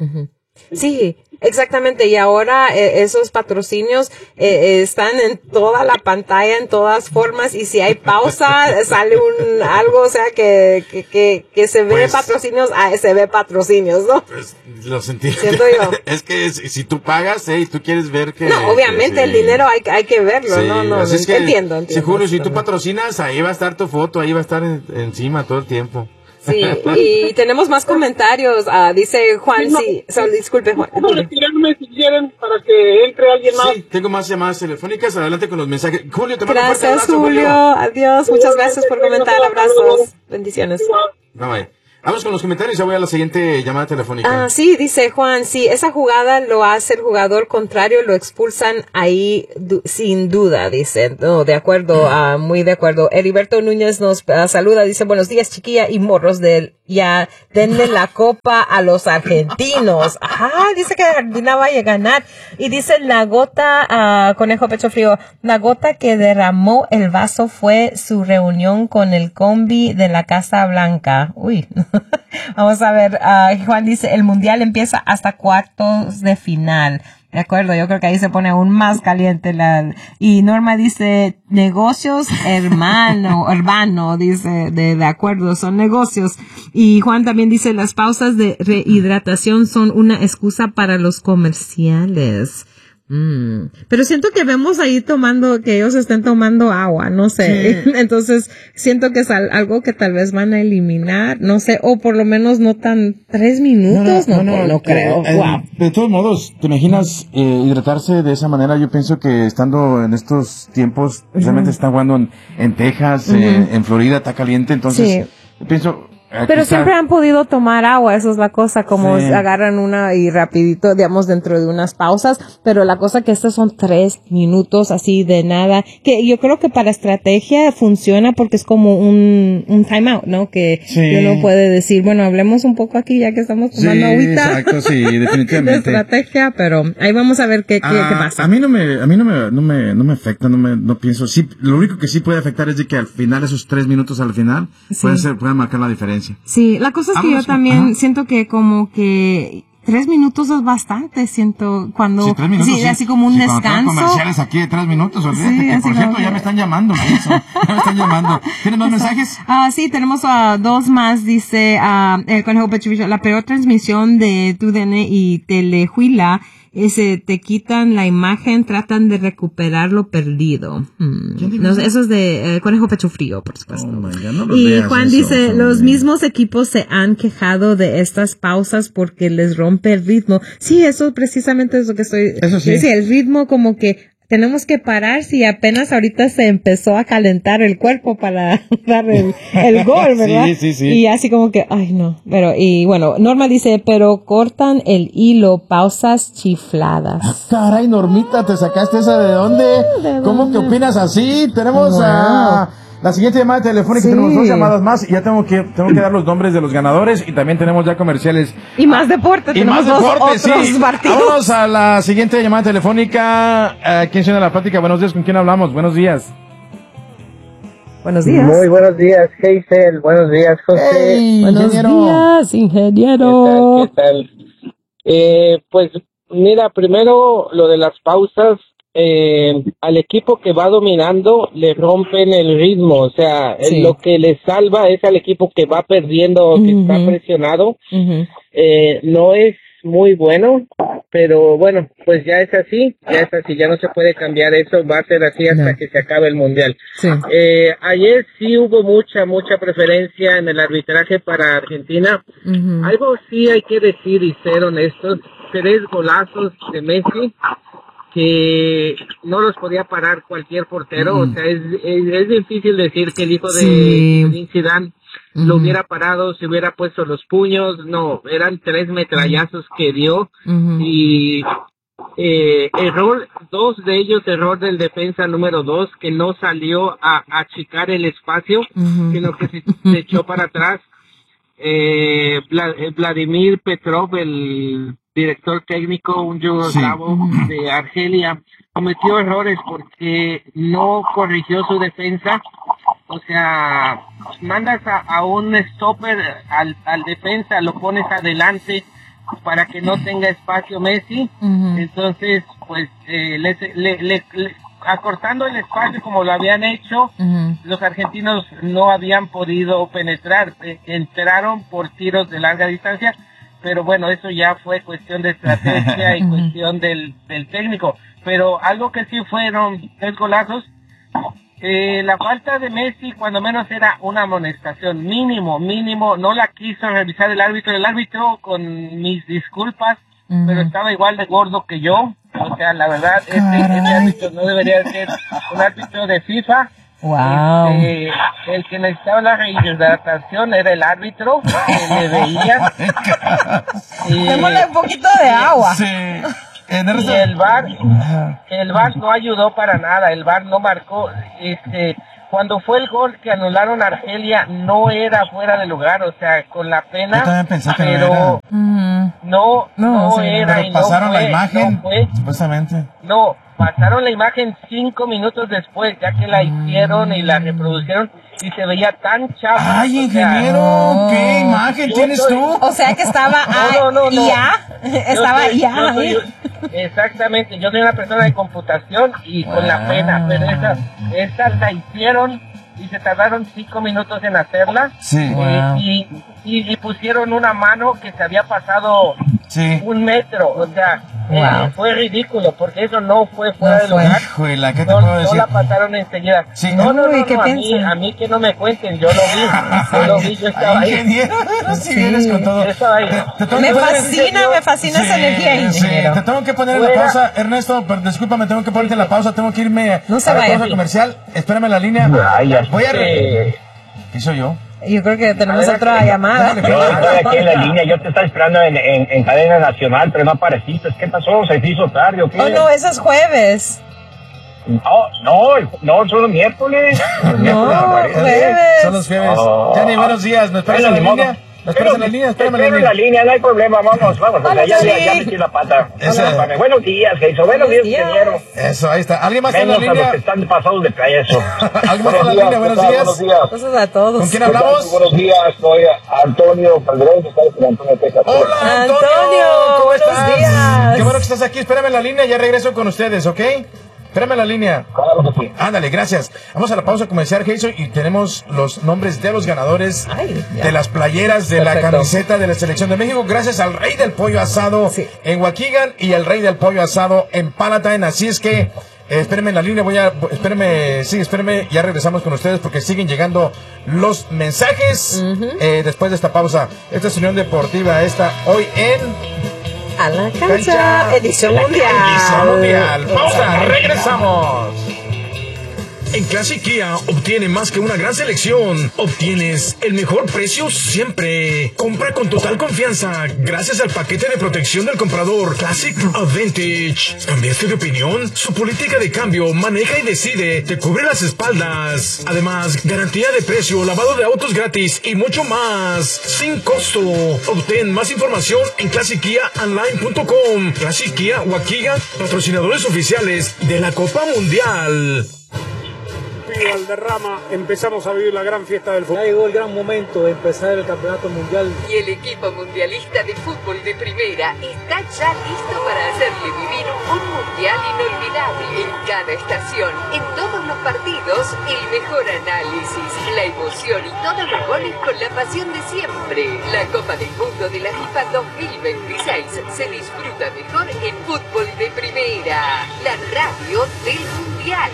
Sí, exactamente. Y ahora eh, esos patrocinios eh, están en toda la pantalla, en todas formas. Y si hay pausa, sale un algo, o sea, que, que, que, que se ve Pues, patrocinios, ah, se ve patrocinios, ¿no? Pues, lo sentí. Siento yo. Es que si, si tú pagas, eh, y tú quieres ver que... No, obviamente que el sí. dinero hay, hay que verlo, Sí, no, no, así es que, entiendo, entiendo. Si Julio, si tú esto, ¿no? patrocinas, ahí va a estar tu foto, ahí va a estar en- encima todo el tiempo. Sí, y tenemos más comentarios. Ah, dice Juan, Sí, no. sí, so, disculpe Juan. No, retirarme si quieren para que entre alguien más. Sí, tengo más llamadas telefónicas, adelante con los mensajes. Julio, te mando un fuerte Gracias, abrazo, Julio. Adiós, muchas gracias por comentar. Abrazos, bendiciones. Bye, bye. Vamos con los comentarios, ya voy a la siguiente llamada telefónica. Ah, sí, dice Juan, sí, esa jugada lo hace el jugador contrario, lo expulsan ahí du- sin duda, dice. No, de acuerdo, ah, muy de acuerdo. Heriberto Núñez nos ah, saluda, dice, buenos días, chiquilla y morros del, ya, denle la copa a los argentinos. Ajá, dice que Argentina vaya a ganar. Y dice la gota, ah, conejo pecho frío, la gota que derramó el vaso fue su reunión con el combi de la Casa Blanca. Uy. Vamos a ver, uh, Juan dice, el mundial empieza hasta cuartos de final. De acuerdo, yo creo que ahí se pone aún más caliente la... Y Norma dice, negocios hermano, hermano, dice, de, de acuerdo, son negocios. Y Juan también dice, las pausas de rehidratación son una excusa para los comerciales. Mm. Pero siento que vemos ahí tomando, que ellos estén tomando agua, no sé. Sí. Entonces, siento que es al, algo que tal vez van a eliminar, no sé, o por lo menos no tan tres minutos, no, no, no, no, no creo. Eh, Wow. De todos modos, ¿te imaginas eh, hidratarse de esa manera? Yo pienso que estando en estos tiempos, precisamente uh-huh. están jugando en, en Texas, uh-huh. eh, en Florida, está caliente, entonces, sí. pienso... Pero siempre han podido tomar agua, eso es la cosa, como sí. agarran una y rapidito, digamos, dentro de unas pausas, pero la cosa que estos son tres minutos así de nada, que yo creo que para estrategia funciona porque es como un, un time out, ¿no? Que sí. uno puede decir, bueno, hablemos un poco aquí ya que estamos tomando sí, agüita. Exacto, sí, definitivamente. De estrategia, pero ahí vamos a ver qué, qué, ah, qué pasa. A mí no me, a mí no me, no me, no me afecta, no me, no pienso, sí, lo único que sí puede afectar es de que al final, esos tres minutos al final, sí. pueden ser, pueden marcar la diferencia. Sí, la cosa es que Vamos, yo también ajá. siento que como que tres minutos es bastante, siento, cuando, sí, tres minutos, sí, sí. así como un sí, descanso. Comerciales aquí de tres minutos, olvídate, sí, que por cierto que... ya me están llamando, eso, ya me están llamando. ¿Tienen más mensajes? Ah, sí, tenemos uh, dos más, dice, uh, el Conejo Pechuvillo, la peor transmisión de T U D N y Telejuila ese te quitan la imagen, tratan de recuperar lo perdido. Hmm. No, eso es de eh, Conejo Pecho Frío, por supuesto. Oh my God, no y Juan eso, dice, familia. Los mismos equipos se han quejado de estas pausas porque les rompe el ritmo. Sí, eso precisamente es lo que estoy... Eso sí. Sí, el ritmo como que tenemos que parar si apenas ahorita se empezó a calentar el cuerpo para dar el, el gol, ¿verdad? Sí, sí, sí. Y así como que, ay no. Pero, y bueno, Norma dice, pero cortan el hilo, pausas chifladas. Ah, caray, Normita, ¿te sacaste esa de dónde? ¿De ¿Cómo dónde? Que opinas así? Tenemos wow. a... La siguiente llamada telefónica, sí. tenemos dos llamadas más y ya tengo que tengo que dar los nombres de los ganadores y también tenemos ya comerciales. Y más deporte, y más deporte, sí. Partidos. Vámonos a la siguiente llamada telefónica. Uh, ¿Quién suena la plática? Buenos días, ¿con quién hablamos? Buenos días. Buenos días. Muy buenos días, Hazel. Buenos días, José. Hey, buenos ingeniero. días, ingeniero. ¿Qué tal? ¿Qué tal? Eh, pues mira, primero lo de las pausas. Eh, al equipo que va dominando le rompen el ritmo, o sea, sí. lo que le salva es al equipo que va perdiendo o que uh-huh. está presionado. Uh-huh. Eh, no es muy bueno, pero bueno, pues ya es así, ya es así, ya no se puede cambiar eso, va a ser así hasta no. que se acabe el mundial. Sí. Eh, ayer sí hubo mucha, mucha preferencia en el arbitraje para Argentina. Uh-huh. Algo sí hay que decir y ser honestos, tres golazos de Messi que no los podía parar cualquier portero, mm. o sea, es, es, es difícil decir que el hijo de sí. Zidane mm. lo hubiera parado, se hubiera puesto los puños, no, eran tres metrallazos que dio, mm. y eh, error, dos de ellos, error del defensa número dos, que no salió a, a achicar el espacio, mm. sino que se, se echó para atrás. Eh, Vladimir Petrov, el director técnico, un yugoslavo sí. de Argelia, cometió errores porque no corrigió su defensa. O sea, mandas a, a un stopper al, al defensa, lo pones adelante para que no tenga espacio Messi. Uh-huh. Entonces, pues, eh, le, le, le, le, acortando el espacio como lo habían hecho, uh-huh. los argentinos no habían podido penetrar, eh, entraron por tiros de larga distancia, pero bueno, eso ya fue cuestión de estrategia y uh-huh. cuestión del, del técnico. Pero algo que sí fueron tres golazos. Eh, la falta de Messi cuando menos era una amonestación, mínimo, mínimo, no la quiso revisar el árbitro, el árbitro con mis disculpas, uh-huh. pero estaba igual de gordo que yo, o sea, la verdad, este, este árbitro no debería ser un árbitro de FIFA. Wow. Este, el que necesitaba la rehidratación era el árbitro, que le veía. Démosle un poquito de agua. Sí. Y el V A R, el V A R no ayudó para nada, el V A R no marcó, este, cuando fue el gol que anularon a Argelia, no era fuera de lugar, o sea, con la pena, yo también pensé que pero no, no, no sí, era, pero y pasaron no fue, la imagen, no fue, supuestamente. No, pasaron la imagen cinco minutos después, ya que la hicieron y la reproducieron, y se veía tan chafa. Ay, ingeniero, o sea, ¿qué imagen tienes soy, tú? O sea que estaba no, no, no, no. ya, estaba soy, ya. Soy, exactamente, yo soy una persona de computación y wow. con la pena, pero esa, esa la hicieron y se tardaron cinco minutos en hacerla. Sí. Eh, Wow. y, y, y pusieron una mano que se había pasado sí. un metro, o sea, wow. eh, fue ridículo, porque eso no fue fuera no de lugar. Híjole, ¿qué te no, puedo decir? No la pasaron enseguida. Sí. No, no, no, Uy, no a, mí, a mí que no me cuenten, yo lo vi, yo lo vi, yo estaba ahí. Ingeniero, si vienes con todo. Yo estaba ahí. Te, te me fascina, me fascina sí, esa energía, ingeniero. Sí. Te tengo que poner en la pausa, Ernesto, pero discúlpame, tengo que ponerte en la pausa, tengo que irme no se a la vaya, pausa comercial. Espérame en la línea. Ay, Voy a... Re... ¿Qué soy yo? Yo creo que tenemos ver, otra llamada. Yo estoy aquí en la línea, yo te estaba esperando en, en, en cadena nacional, pero no apareciste. ¿Qué pasó? ¿Se hizo tarde o qué? Oh, no, eso es jueves. No, no, no, son los miércoles. Los miércoles no, jueves. Son los jueves. Oh. Jenny, buenos días. ¿Me esperas en la línea? ¿Me esperas en la línea? Espérame en la línea. la línea, no hay problema, vamos, vamos. Hola, ya, ya, ya metí la pata. Hola, buenos días, que hizo. Buenos días, ingeniero. Eso, ahí está. ¿Alguien más está en la línea? Menos a los que están pasados de playa, eso. ¿Alguien más está en la línea? Buenos días. Buenos días. Entonces a todos. ¿Con quién hablamos? Buenos días, soy Antonio Calderón, que está en Antonio, Texas. Hola, Antonio. Antonio, ¿Cómo buenos estás? días. Qué bueno que estás aquí. Espérame en la línea, ya regreso con ustedes, ¿ok? Espérame en la línea. Claro que sí. Ándale, gracias. Vamos a la pausa comercial, Jason, y tenemos los nombres de los ganadores Ay, de las playeras de Perfecto. La camiseta de la Selección de México, gracias al Rey del Pollo Asado sí. en Waukegan y al Rey del Pollo Asado en Palatine. Así es que, eh, espérenme en la línea, voy a, espérenme, sí, espérenme, ya regresamos con ustedes porque siguen llegando los mensajes uh-huh. eh, después de esta pausa. Esta es Unión Deportiva, esta hoy en... A la cancha, cancha. Edición mundial. Edición mundial. Pausa, regresamos. En Classic Kia obtiene más que una gran selección. Obtienes el mejor precio siempre. Compra con total confianza gracias al paquete de protección del comprador Classic Advantage. ¿Cambiaste de opinión? Su política de cambio maneja y decide. Te cubre las espaldas. Además, garantía de precio, lavado de autos gratis y mucho más. Sin costo. Obtén más información en classic kia online punto com. Classic Kia Waukegan, patrocinadores oficiales de la Copa Mundial. Valderrama, empezamos a vivir la gran fiesta del fútbol. Ya llegó el gran momento de empezar el campeonato mundial. Y el equipo mundialista de fútbol de primera está ya listo para hacerle vivir un mundial inolvidable en cada estación. En todos los partidos, el mejor análisis, la emoción y todos los goles con la pasión de siempre. La Copa del Mundo de la FIFA dos mil veintiséis se disfruta mejor en fútbol de primera. La radio del mundial.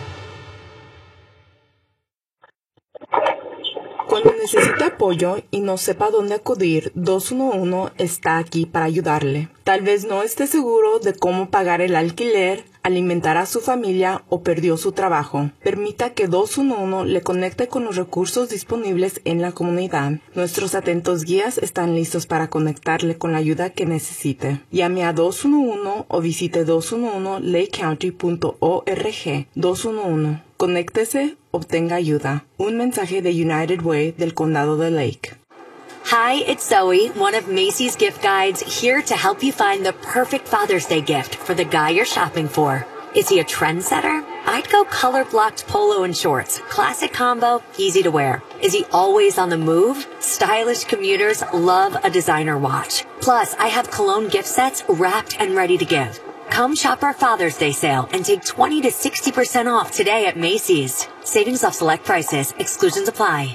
Cuando necesita apoyo y no sepa dónde acudir, dos uno uno está aquí para ayudarle. Tal vez no esté seguro de cómo pagar el alquiler, alimentar a su familia o perdió su trabajo. Permita que dos uno uno le conecte con los recursos disponibles en la comunidad. Nuestros atentos guías están listos para conectarle con la ayuda que necesite. Llame a dos uno uno o visite dos uno uno lake county punto org. dos uno uno. Conéctese, obtenga ayuda. Un mensaje de United Way del Condado de Lake. Hi, it's Zoe, one of Macy's gift guides, here to help you find the perfect Father's Day gift for the guy you're shopping for. Is he a trendsetter, I'd go color-blocked polo and shorts. Classic combo, easy to wear. Is he always on the move? Stylish commuters love a designer watch. Plus, I have cologne gift sets wrapped and ready to give. Come shop our Father's Day sale and take twenty to sixty percent off today at Macy's. Savings off select prices. Exclusions apply.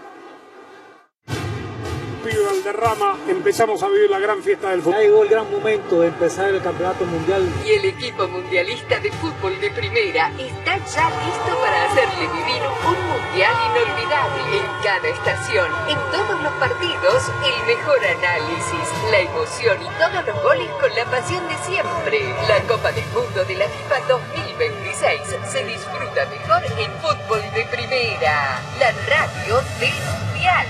Valderrama, empezamos a vivir la gran fiesta del fútbol. Ya llegó el gran momento de empezar el campeonato mundial. Y el equipo mundialista de fútbol de primera está ya listo para hacerle vivir un mundial inolvidable. En cada estación, en todos los partidos, el mejor análisis, la emoción y todos los goles con la pasión de siempre. La Copa del Mundo de la FIFA dos mil veintiséis se disfruta mejor en fútbol de primera, la radio del mundial.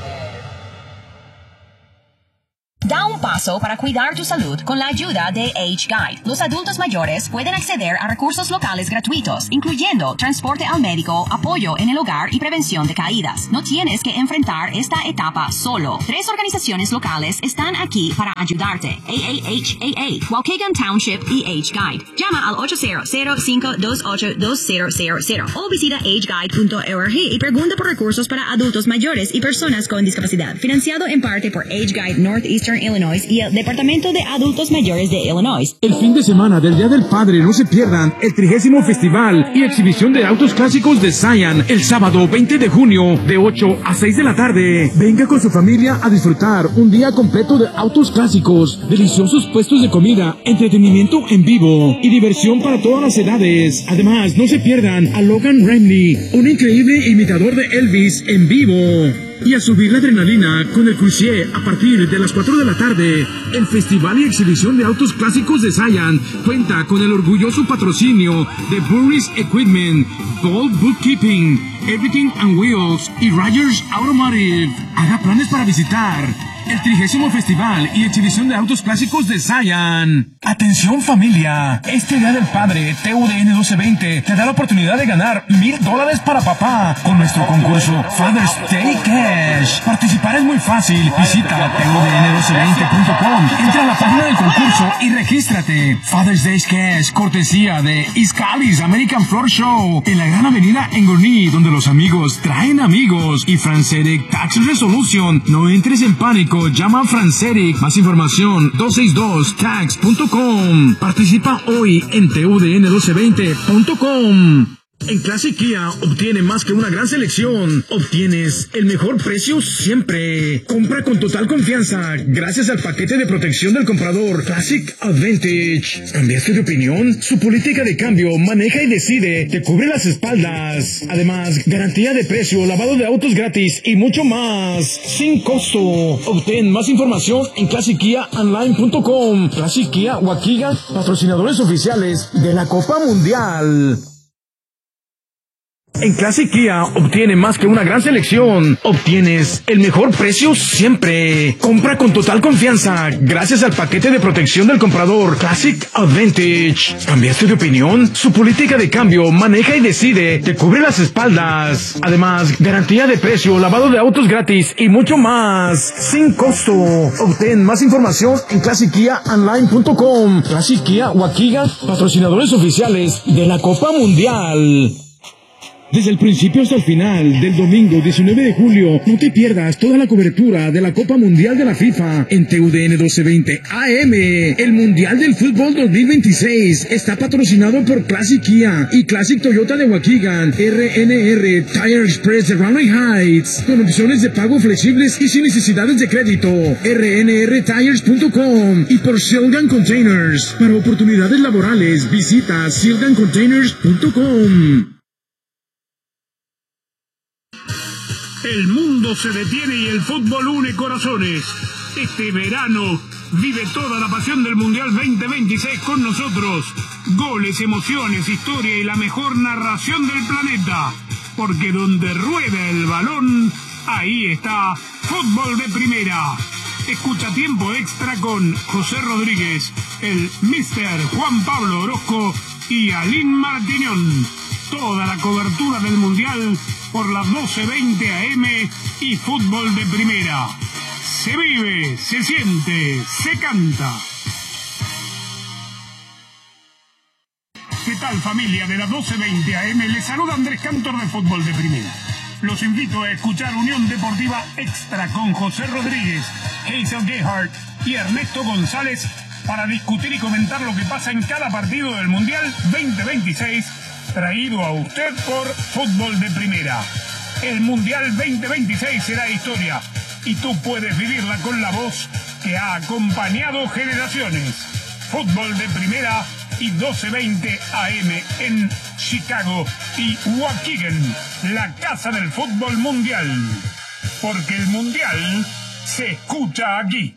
Da un paso para cuidar tu salud con la ayuda de Age Guide. Los adultos mayores pueden acceder a recursos locales gratuitos, incluyendo transporte al médico, apoyo en el hogar y prevención de caídas. No tienes que enfrentar esta etapa solo. Tres organizaciones locales están aquí para ayudarte: A A H A A, Waukegan Township y Age Guide. Llama al ocho cero cero, cinco dos ocho, dos cero cero cero o visita age guide punto org y pregunta por recursos para adultos mayores y personas con discapacidad. Financiado en parte por Age Guide Northeastern Illinois y el Departamento de Adultos Mayores de Illinois. El fin de semana del Día del Padre no se pierdan el trigésimo Festival y Exhibición de Autos Clásicos de Zion el sábado veinte de junio de ocho a seis de la tarde. Venga con su familia a disfrutar un día completo de autos clásicos, deliciosos puestos de comida, entretenimiento en vivo y diversión para todas las edades. Además, no se pierdan a Logan Ramney, un increíble imitador de Elvis en vivo. Y a subir la adrenalina con el Crucier a partir de las cuatro de la tarde. El Festival y Exhibición de Autos Clásicos de Zion cuenta con el orgulloso patrocinio de Burris Equipment, Bold Bookkeeping, Everything on Wheels y Rogers Automotive. Haga planes para visitar el trigésimo Festival y Exhibición de Autos Clásicos de Zion. Atención familia, este Día del Padre, T U D N doce veinte te da la oportunidad de ganar mil dólares para papá con nuestro concurso Father's Day Cash. Participar es muy fácil. Visita T U D N doce veinte punto com, entra a la página del concurso y regístrate. Father's Day Cash, cortesía de Iscalis American Floor Show en la Gran Avenida en Gurnee, donde los amigos traen amigos. Y Franceric Tax Resolution, no entres en pánico. Llama a Franceric. Más información dos seis dos tax punto com. Participa hoy en T U D N doce veinte punto com. En Classic Kia obtiene más que una gran selección. Obtienes el mejor precio siempre. Compra con total confianza gracias al paquete de protección del comprador Classic Advantage. ¿Cambiaste de opinión? Su política de cambio, maneja y decide, te cubre las espaldas. Además, garantía de precio, lavado de autos gratis y mucho más sin costo. Obtén más información en classic kia online punto com. Classic Kia Waukegan, patrocinadores oficiales de la Copa Mundial. En Classic Kia obtiene más que una gran selección. Obtienes el mejor precio siempre. Compra con total confianza gracias al paquete de protección del comprador Classic Advantage. ¿Cambiaste de opinión? Su política de cambio, maneja y decide, te cubre las espaldas. Además, garantía de precio, lavado de autos gratis y mucho más sin costo. Obtén más información en classic kia online punto com. Classic Kia Waukegan, patrocinadores oficiales de la Copa Mundial. Desde el principio hasta el final del domingo diecinueve de julio, no te pierdas toda la cobertura de la Copa Mundial de la FIFA en T U D N doce veinte A M. El Mundial del Fútbol dos mil veintiséis está patrocinado por Classic Kia y Classic Toyota de Waukegan, R N R Tire Express de Raleigh Heights, con opciones de pago flexibles y sin necesidades de crédito, R N R tires punto com, y por Silgan Containers. Para oportunidades laborales, visita silgan containers punto com. El mundo se detiene y el fútbol une corazones. Este verano vive toda la pasión del Mundial veinte veintiséis con nosotros. Goles, emociones, historia y la mejor narración del planeta. Porque donde rueda el balón, ahí está Fútbol de Primera. Escucha Tiempo Extra con José Rodríguez, el míster Juan Pablo Orozco y Aline Martiñón. Toda la cobertura del Mundial por las doce veinte A M y Fútbol de Primera. Se vive, se siente, se canta. ¿Qué tal? tal, familia de la doce veinte A M? Les saluda Andrés Cantor de Fútbol de Primera. Los invito a escuchar Unión Deportiva Extra con José Rodríguez, Hazel Gehart y Ernesto González para discutir y comentar lo que pasa en cada partido del Mundial veinte veintiséis, traído a usted por Fútbol de Primera. El Mundial veinte veintiséis será historia y tú puedes vivirla con la voz que ha acompañado generaciones. Fútbol de Primera y doce veinte A M en Chicago y Waukegan, la casa del fútbol mundial. Porque el Mundial se escucha aquí.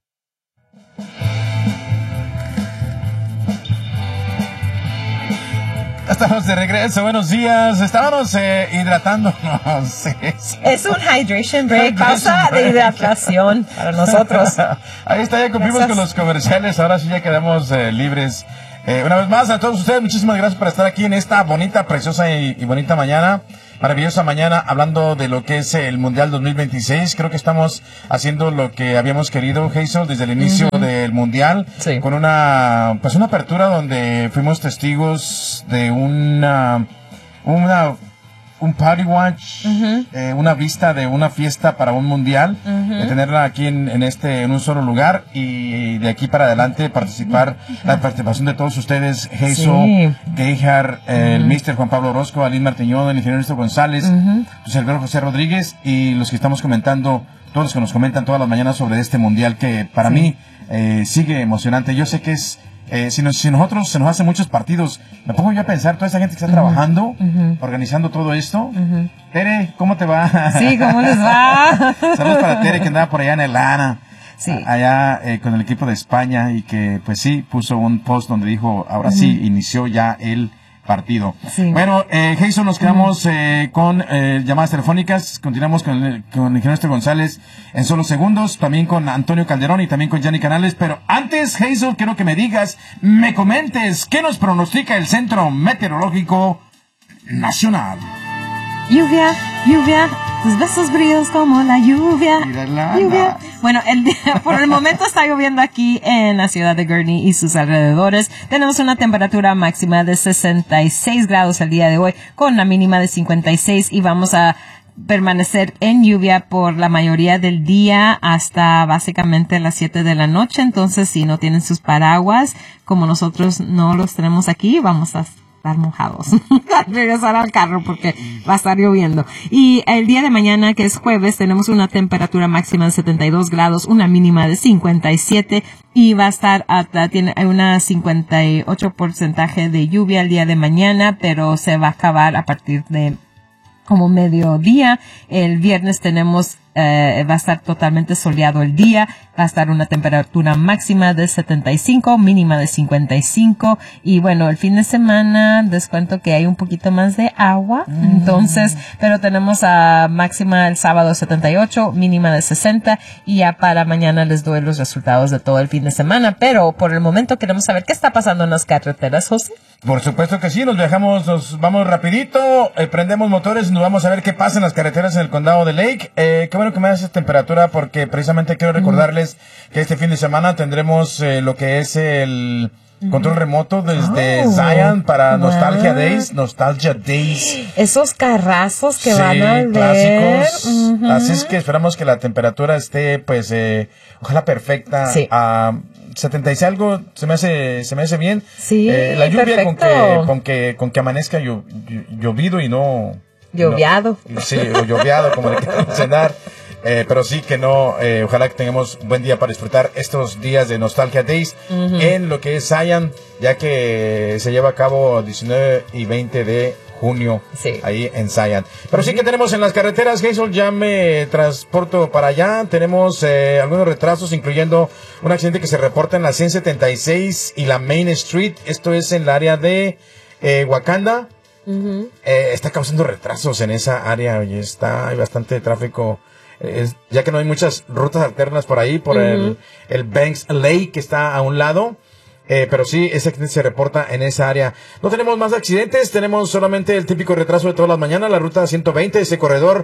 Estamos de regreso, buenos días. Estábamos eh, hidratándonos. Sí, sí. Es un hydration break, pausa de hidratación para nosotros. Ahí está, ya cumplimos con los comerciales. Ahora sí ya quedamos eh, libres. Eh, una vez más, a todos ustedes, muchísimas gracias por estar aquí en esta bonita, preciosa y, y bonita mañana. Maravillosa mañana, hablando de lo que es el Mundial dos mil veintiséis. Creo que estamos haciendo lo que habíamos querido, Hazel, desde el inicio uh-huh. del Mundial. Sí. Con una, pues una apertura donde fuimos testigos de una, una, un party watch, uh-huh. eh, una vista de una fiesta para un Mundial, uh-huh. de tenerla aquí en, en este, en un solo lugar y de aquí para adelante participar, uh-huh. la participación de todos ustedes, Hazel, sí. Gehart, uh-huh. el mister Juan Pablo Orozco, Alín Martiñón, el ingeniero Ernesto González, uh-huh. tu servidor José Rodríguez y los que estamos comentando, todos los que nos comentan todas las mañanas sobre este Mundial que para sí. mí eh, sigue emocionante. Yo sé que es Eh, si, nos, si nosotros se nos hacen muchos partidos, me pongo yo a pensar, toda esa gente que está uh-huh. trabajando, uh-huh. organizando todo esto. Uh-huh. Tere, ¿cómo te va? Sí, ¿cómo les va? Saludos para Tere, que andaba por allá en el Ana, sí. allá eh, con el equipo de España, y que pues sí, puso un post donde dijo, ahora uh-huh. sí, inició ya el partido. Sí. Bueno, eh, Jason, nos quedamos uh-huh. eh, con eh, llamadas telefónicas. Continuamos con el, con el ingeniero Esther González en solo segundos, también con Antonio Calderón y también con Yanni Canales. Pero antes, Jason, quiero que me digas, me comentes, ¿qué nos pronostica el Centro Meteorológico Nacional? Lluvia, lluvia, tus besos brillos como la lluvia. Lluvia. Bueno, el día, por el momento está lloviendo aquí en la ciudad de Gurnee y sus alrededores. Tenemos una temperatura máxima de sesenta y seis grados el día de hoy, con la mínima de cincuenta y seis, y vamos a permanecer en lluvia por la mayoría del día hasta básicamente las siete de la noche. Entonces, si no tienen sus paraguas, como nosotros no los tenemos aquí, vamos a estar mojados, regresar al carro porque va a estar lloviendo. Y el día de mañana, que es jueves, tenemos una temperatura máxima de setenta y dos grados, una mínima de cincuenta y siete, y va a estar hasta, tiene una cincuenta y ocho porcentaje de lluvia el día de mañana, pero se va a acabar a partir de como mediodía. El viernes tenemos eh, va a estar totalmente soleado el día, va a estar una temperatura máxima de setenta y cinco, mínima de cincuenta y cinco, y bueno, el fin de semana les cuento que hay un poquito más de agua, mm. entonces, pero tenemos a máxima el sábado setenta y ocho, mínima de sesenta, y ya para mañana les doy los resultados de todo el fin de semana, pero por el momento queremos saber qué está pasando en las carreteras, José. Por supuesto que sí, nos viajamos, nos vamos rapidito, eh, prendemos motores, nos vamos a ver qué pasa en las carreteras en el condado de Lake. Eh, qué bueno que me das esa temperatura, porque precisamente quiero recordarles mm. que este fin de semana tendremos eh, lo que es el control remoto desde oh, Zion para wow. Nostalgia Days, Nostalgia Days. Esos carrazos que sí, van a ver. Clásicos. Uh-huh. Así es que esperamos que la temperatura esté, pues, eh, ojalá perfecta. Sí. A setenta y seis algo, se me hace, se me hace bien. Sí, eh, la lluvia perfecto. con que, con que, con que amanezca llo, llovido y no. Lloviado. No, sí, o lloviado, como le quieran mencionar. Eh, pero sí que no, eh, ojalá que tengamos un buen día para disfrutar estos días de Nostalgia Days uh-huh. en lo que es Zion, ya que se lleva a cabo diecinueve y veinte de junio sí. ahí en Zion. Pero sí que tenemos en las carreteras, Hazel, ya me transporto para allá. Tenemos eh, algunos retrasos, incluyendo un accidente que se reporta en la ciento setenta y seis y la Main Street. Esto es en el área de eh, Wakanda. Uh-huh. Eh, está causando retrasos en esa área y está, hay bastante tráfico. Es, ya que no hay muchas rutas alternas por ahí, por uh-huh. el, el Banks Lake que está a un lado, eh, pero sí, ese accidente se reporta en esa área. No tenemos más accidentes, tenemos solamente el típico retraso de todas las mañanas, la ruta ciento veinte, ese corredor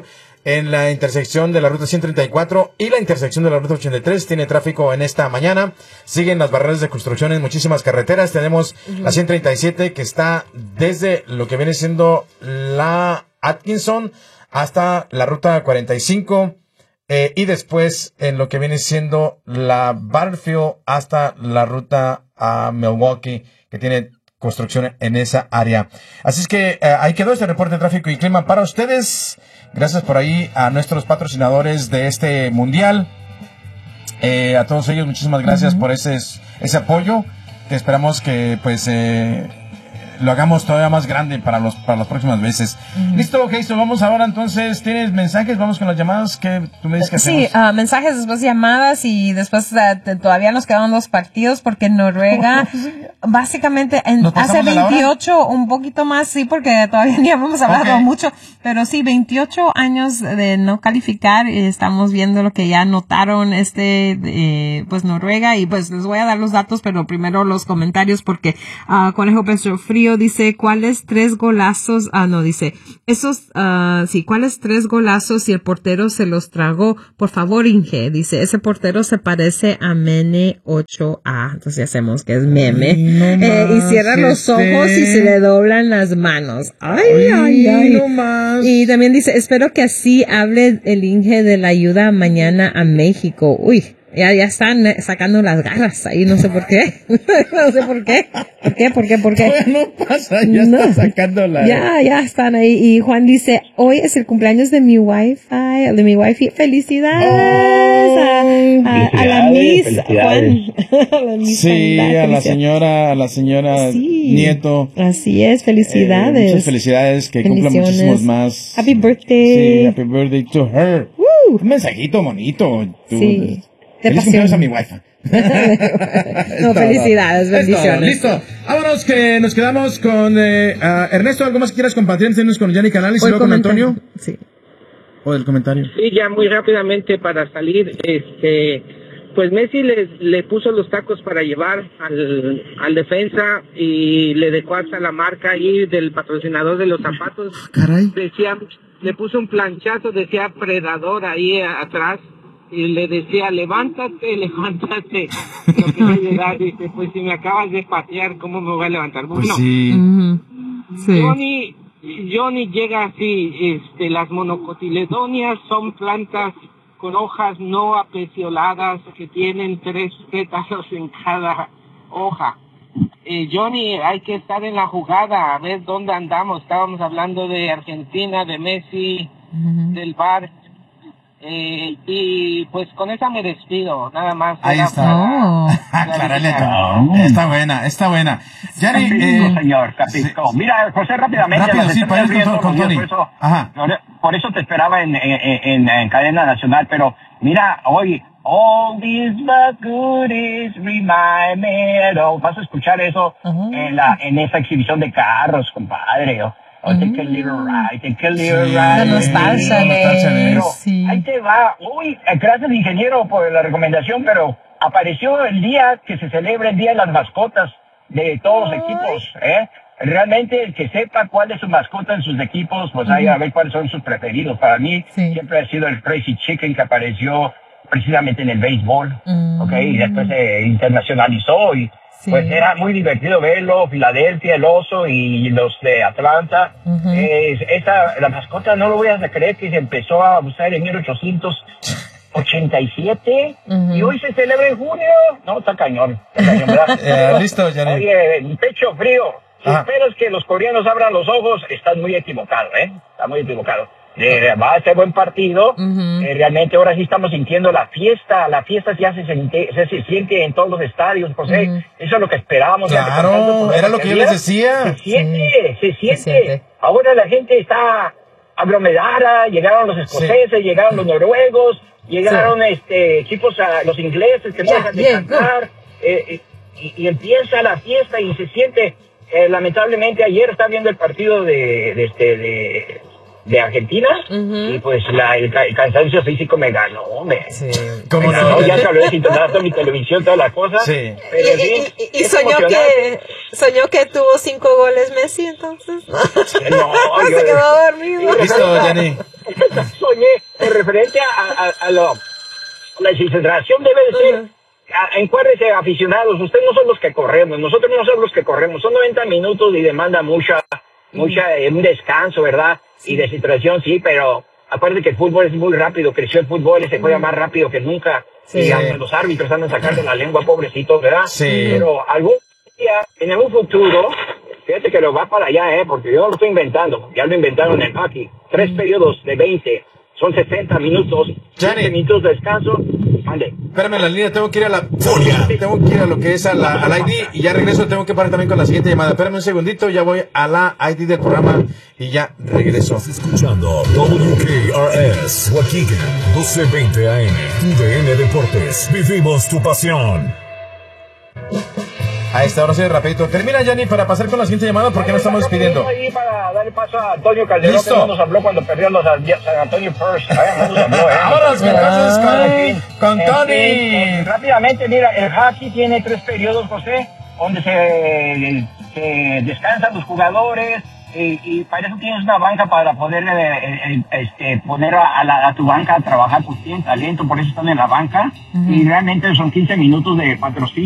en la intersección de la ruta ciento treinta y cuatro y la intersección de la ruta ochenta y tres. Tiene tráfico en esta mañana. Siguen las barreras de construcción en muchísimas carreteras. Tenemos uh-huh. la ciento treinta y siete que está desde lo que viene siendo la Atkinson hasta la ruta cuarenta y cinco. Eh, y después en lo que viene siendo la Barfield hasta la ruta a Milwaukee, que tiene construcción en esa área. Así es que eh, ahí quedó este reporte de tráfico y clima para ustedes. Gracias por ahí a nuestros patrocinadores de este mundial. Eh, a todos ellos, muchísimas gracias uh-huh. por ese, ese apoyo. Que esperamos que pues eh, lo hagamos todavía más grande para los para las próximas veces. Uh-huh. Listo, Jason, vamos ahora entonces. ¿Tienes mensajes? Vamos con las llamadas. ¿Qué tú me dices que hacemos? Sí, uh, mensajes, después llamadas y después uh, te, todavía nos quedan dos partidos porque Noruega básicamente en, hace veintiocho, un poquito más, sí, porque todavía ni hemos hablado okay. mucho, pero sí, veintiocho años de no calificar. Estamos viendo lo que ya anotaron este, eh, pues Noruega, y pues les voy a dar los datos, pero primero los comentarios porque uh, Conejo Pecho Frío dice, ¿cuáles tres golazos? Ah, no, dice, esos, uh, sí, ¿cuáles tres golazos y el portero se los tragó? Por favor, Inge, dice, ese portero se parece a Mene ocho A, entonces ya sabemos que es meme. No eh, y cierra los ojos y se le doblan las manos. Ay, ay, ay. ay. No más. Y también dice, espero que así hable el Inge de la ayuda mañana a México. Uy, ya, ya están sacando las garras ahí, no sé por qué. no sé por qué. ¿Por qué? ¿Por qué? ¿Por qué? No pasa, ya no. Están sacando las... Ya, ya están ahí. Y Juan dice, hoy es el cumpleaños de mi wifi, de mi wifi. ¡Felicidades! Oh, a, a, a la Miss Juan. a la Miss sí, Juan, a la señora, a la señora sí, Nieto. Así es, felicidades. Eh, muchas felicidades, que cumpla muchísimos más. Happy birthday. Sí, happy birthday to her. Woo. Un mensajito bonito. Tú, sí. Feliz cumpleaños a mi wifi. no, felicidades, bendiciones. Listo. Vámonos, que nos quedamos con eh, uh, Ernesto. ¿Algo más que quieras compartir? Tenemos con Gianni Canales y luego con Antonio. Sí. O el comentario. Sí, ya muy rápidamente para salir. Este, pues Messi le, le puso los tacos para llevar al, al defensa y le dejó hasta la marca ahí del patrocinador de los zapatos. Caray. Decía, le puso un planchazo, decía Predador ahí atrás. Y le decía, levántate, levántate. Lo que me da, dice, pues si me acabas de patear, ¿cómo me voy a levantar? Bueno, pues sí. Uh-huh. Sí. Johnny, Johnny llega así, este, las monocotiledonias son plantas con hojas no apecioladas que tienen tres pétalos en cada hoja. Eh, Johnny, hay que estar en la jugada, a ver dónde andamos. Estábamos hablando de Argentina, de Messi, uh-huh. del Bar. Eh, y pues con esa me despido, nada más. Ahí está. Oh. No. Está buena, está buena. Yari, eh, señor Capisco. Sí. Mira, José, rápidamente. Rápido, sí, para ir con, con Tony. Por eso, Ajá. por eso te esperaba en, en, en, en cadena nacional, pero mira, hoy, all these goodies remind me, ¿no? Vas a escuchar eso uh-huh. en la en esa exhibición de carros, compadre. ¿no? Oh, mm. Take a little ride, take a little ride. La nostalgia de... Pero sí. ahí te va. Uy, gracias ingeniero por la recomendación, pero apareció el día que se celebra el Día de las Mascotas de todos los equipos, ¿eh? Realmente el que sepa cuál es su mascota en sus equipos, pues ahí mm. a ver cuáles son sus preferidos. Para mí sí. siempre ha sido el Crazy Chicken, que apareció precisamente en el béisbol, mm. ¿ok? Y después se internacionalizó y... Sí. Pues era muy divertido verlo, Filadelfia, el oso y los de Atlanta. Uh-huh. Eh, esa, la mascota, no lo voy a creer, que se empezó a usar en mil ochocientos ochenta y siete uh-huh. y hoy se celebra en junio. No, está cañón. Está cañón, ¿verdad? eh, listo, Gianni. Oye, pecho frío. Si ah. esperas que los coreanos abran los ojos, estás muy equivocado, ¿eh? Está muy equivocado. Eh, va a ser buen partido. Uh-huh. eh, realmente ahora sí estamos sintiendo la fiesta. La fiesta ya se siente, se, se siente en todos los estadios, José. Uh-huh. Eso es lo que esperábamos. Claro, tanto, era lo que yo les decía. Se siente, sí. se, siente. se siente. Ahora la gente está aglomerada. Llegaron los escoceses, sí. llegaron los noruegos, llegaron sí. este equipos, a los ingleses que no yeah, dejan de yeah, cantar. Eh, y, y empieza la fiesta y se siente. Eh, lamentablemente ayer estaba viendo el partido de, de este de de Argentina, uh-huh. y pues la, el, el cansancio físico me ganó, hombre. Sí. ¿Cómo me ganó, no? Ya se habló de sintonizar mi televisión, toda la cosa. Sí. Pero y, sí, y, y soñó que soñó que tuvo cinco goles Messi, entonces. No, no yo, se quedó dormido. Listo, Jenny. Soñé, en referente a, a, a lo, la concentración debe de ser, uh-huh. Encuérdese, aficionados, ustedes no son los que corremos, nosotros no somos los que corremos, son noventa minutos y demanda mucha, mucha, eh, un descanso, ¿verdad? Sí. Y deshidratación, sí, pero acuérdense que el fútbol es muy rápido, creció el fútbol y se juega más rápido que nunca, sí. Y hasta los árbitros andan sacando la lengua, pobrecitos, ¿verdad? Sí. Pero algún día, en algún futuro, fíjate que lo va para allá, ¿eh? Porque yo no lo estoy inventando, ya lo inventaron en hockey, tres periodos de veinte, son sesenta minutos, veinte minutos de descanso. Mande. Espérame en la línea, tengo que ir a la tengo que ir a lo que es a la, al I D y ya regreso, tengo que parar también con la siguiente llamada. Espérame un segundito, ya voy a la I D del programa y ya regreso. Estás escuchando W K R S Waukegan, doce veinte A M, U D N Deportes. Vivimos tu pasión. A esta hora sí, rapidito. Termina, Yanni, para pasar con la siguiente llamada porque nos estamos despidiendo. Ahí para darle paso a Antonio Calderón, ¿listo? Que no nos habló cuando perdió los San Antonio First. No nos habló, ¿eh? Vámonos, entonces, con, con en Tony. Fin, pues, rápidamente, mira, el hockey tiene tres periodos, José, donde se, se descansan los jugadores, y, y para eso tienes una banca para poder eh, eh, este, poner a, a, la, a tu banca a trabajar, pues tienen talento, por eso están en la banca, uh-huh. Y realmente son quince minutos de patrocinio.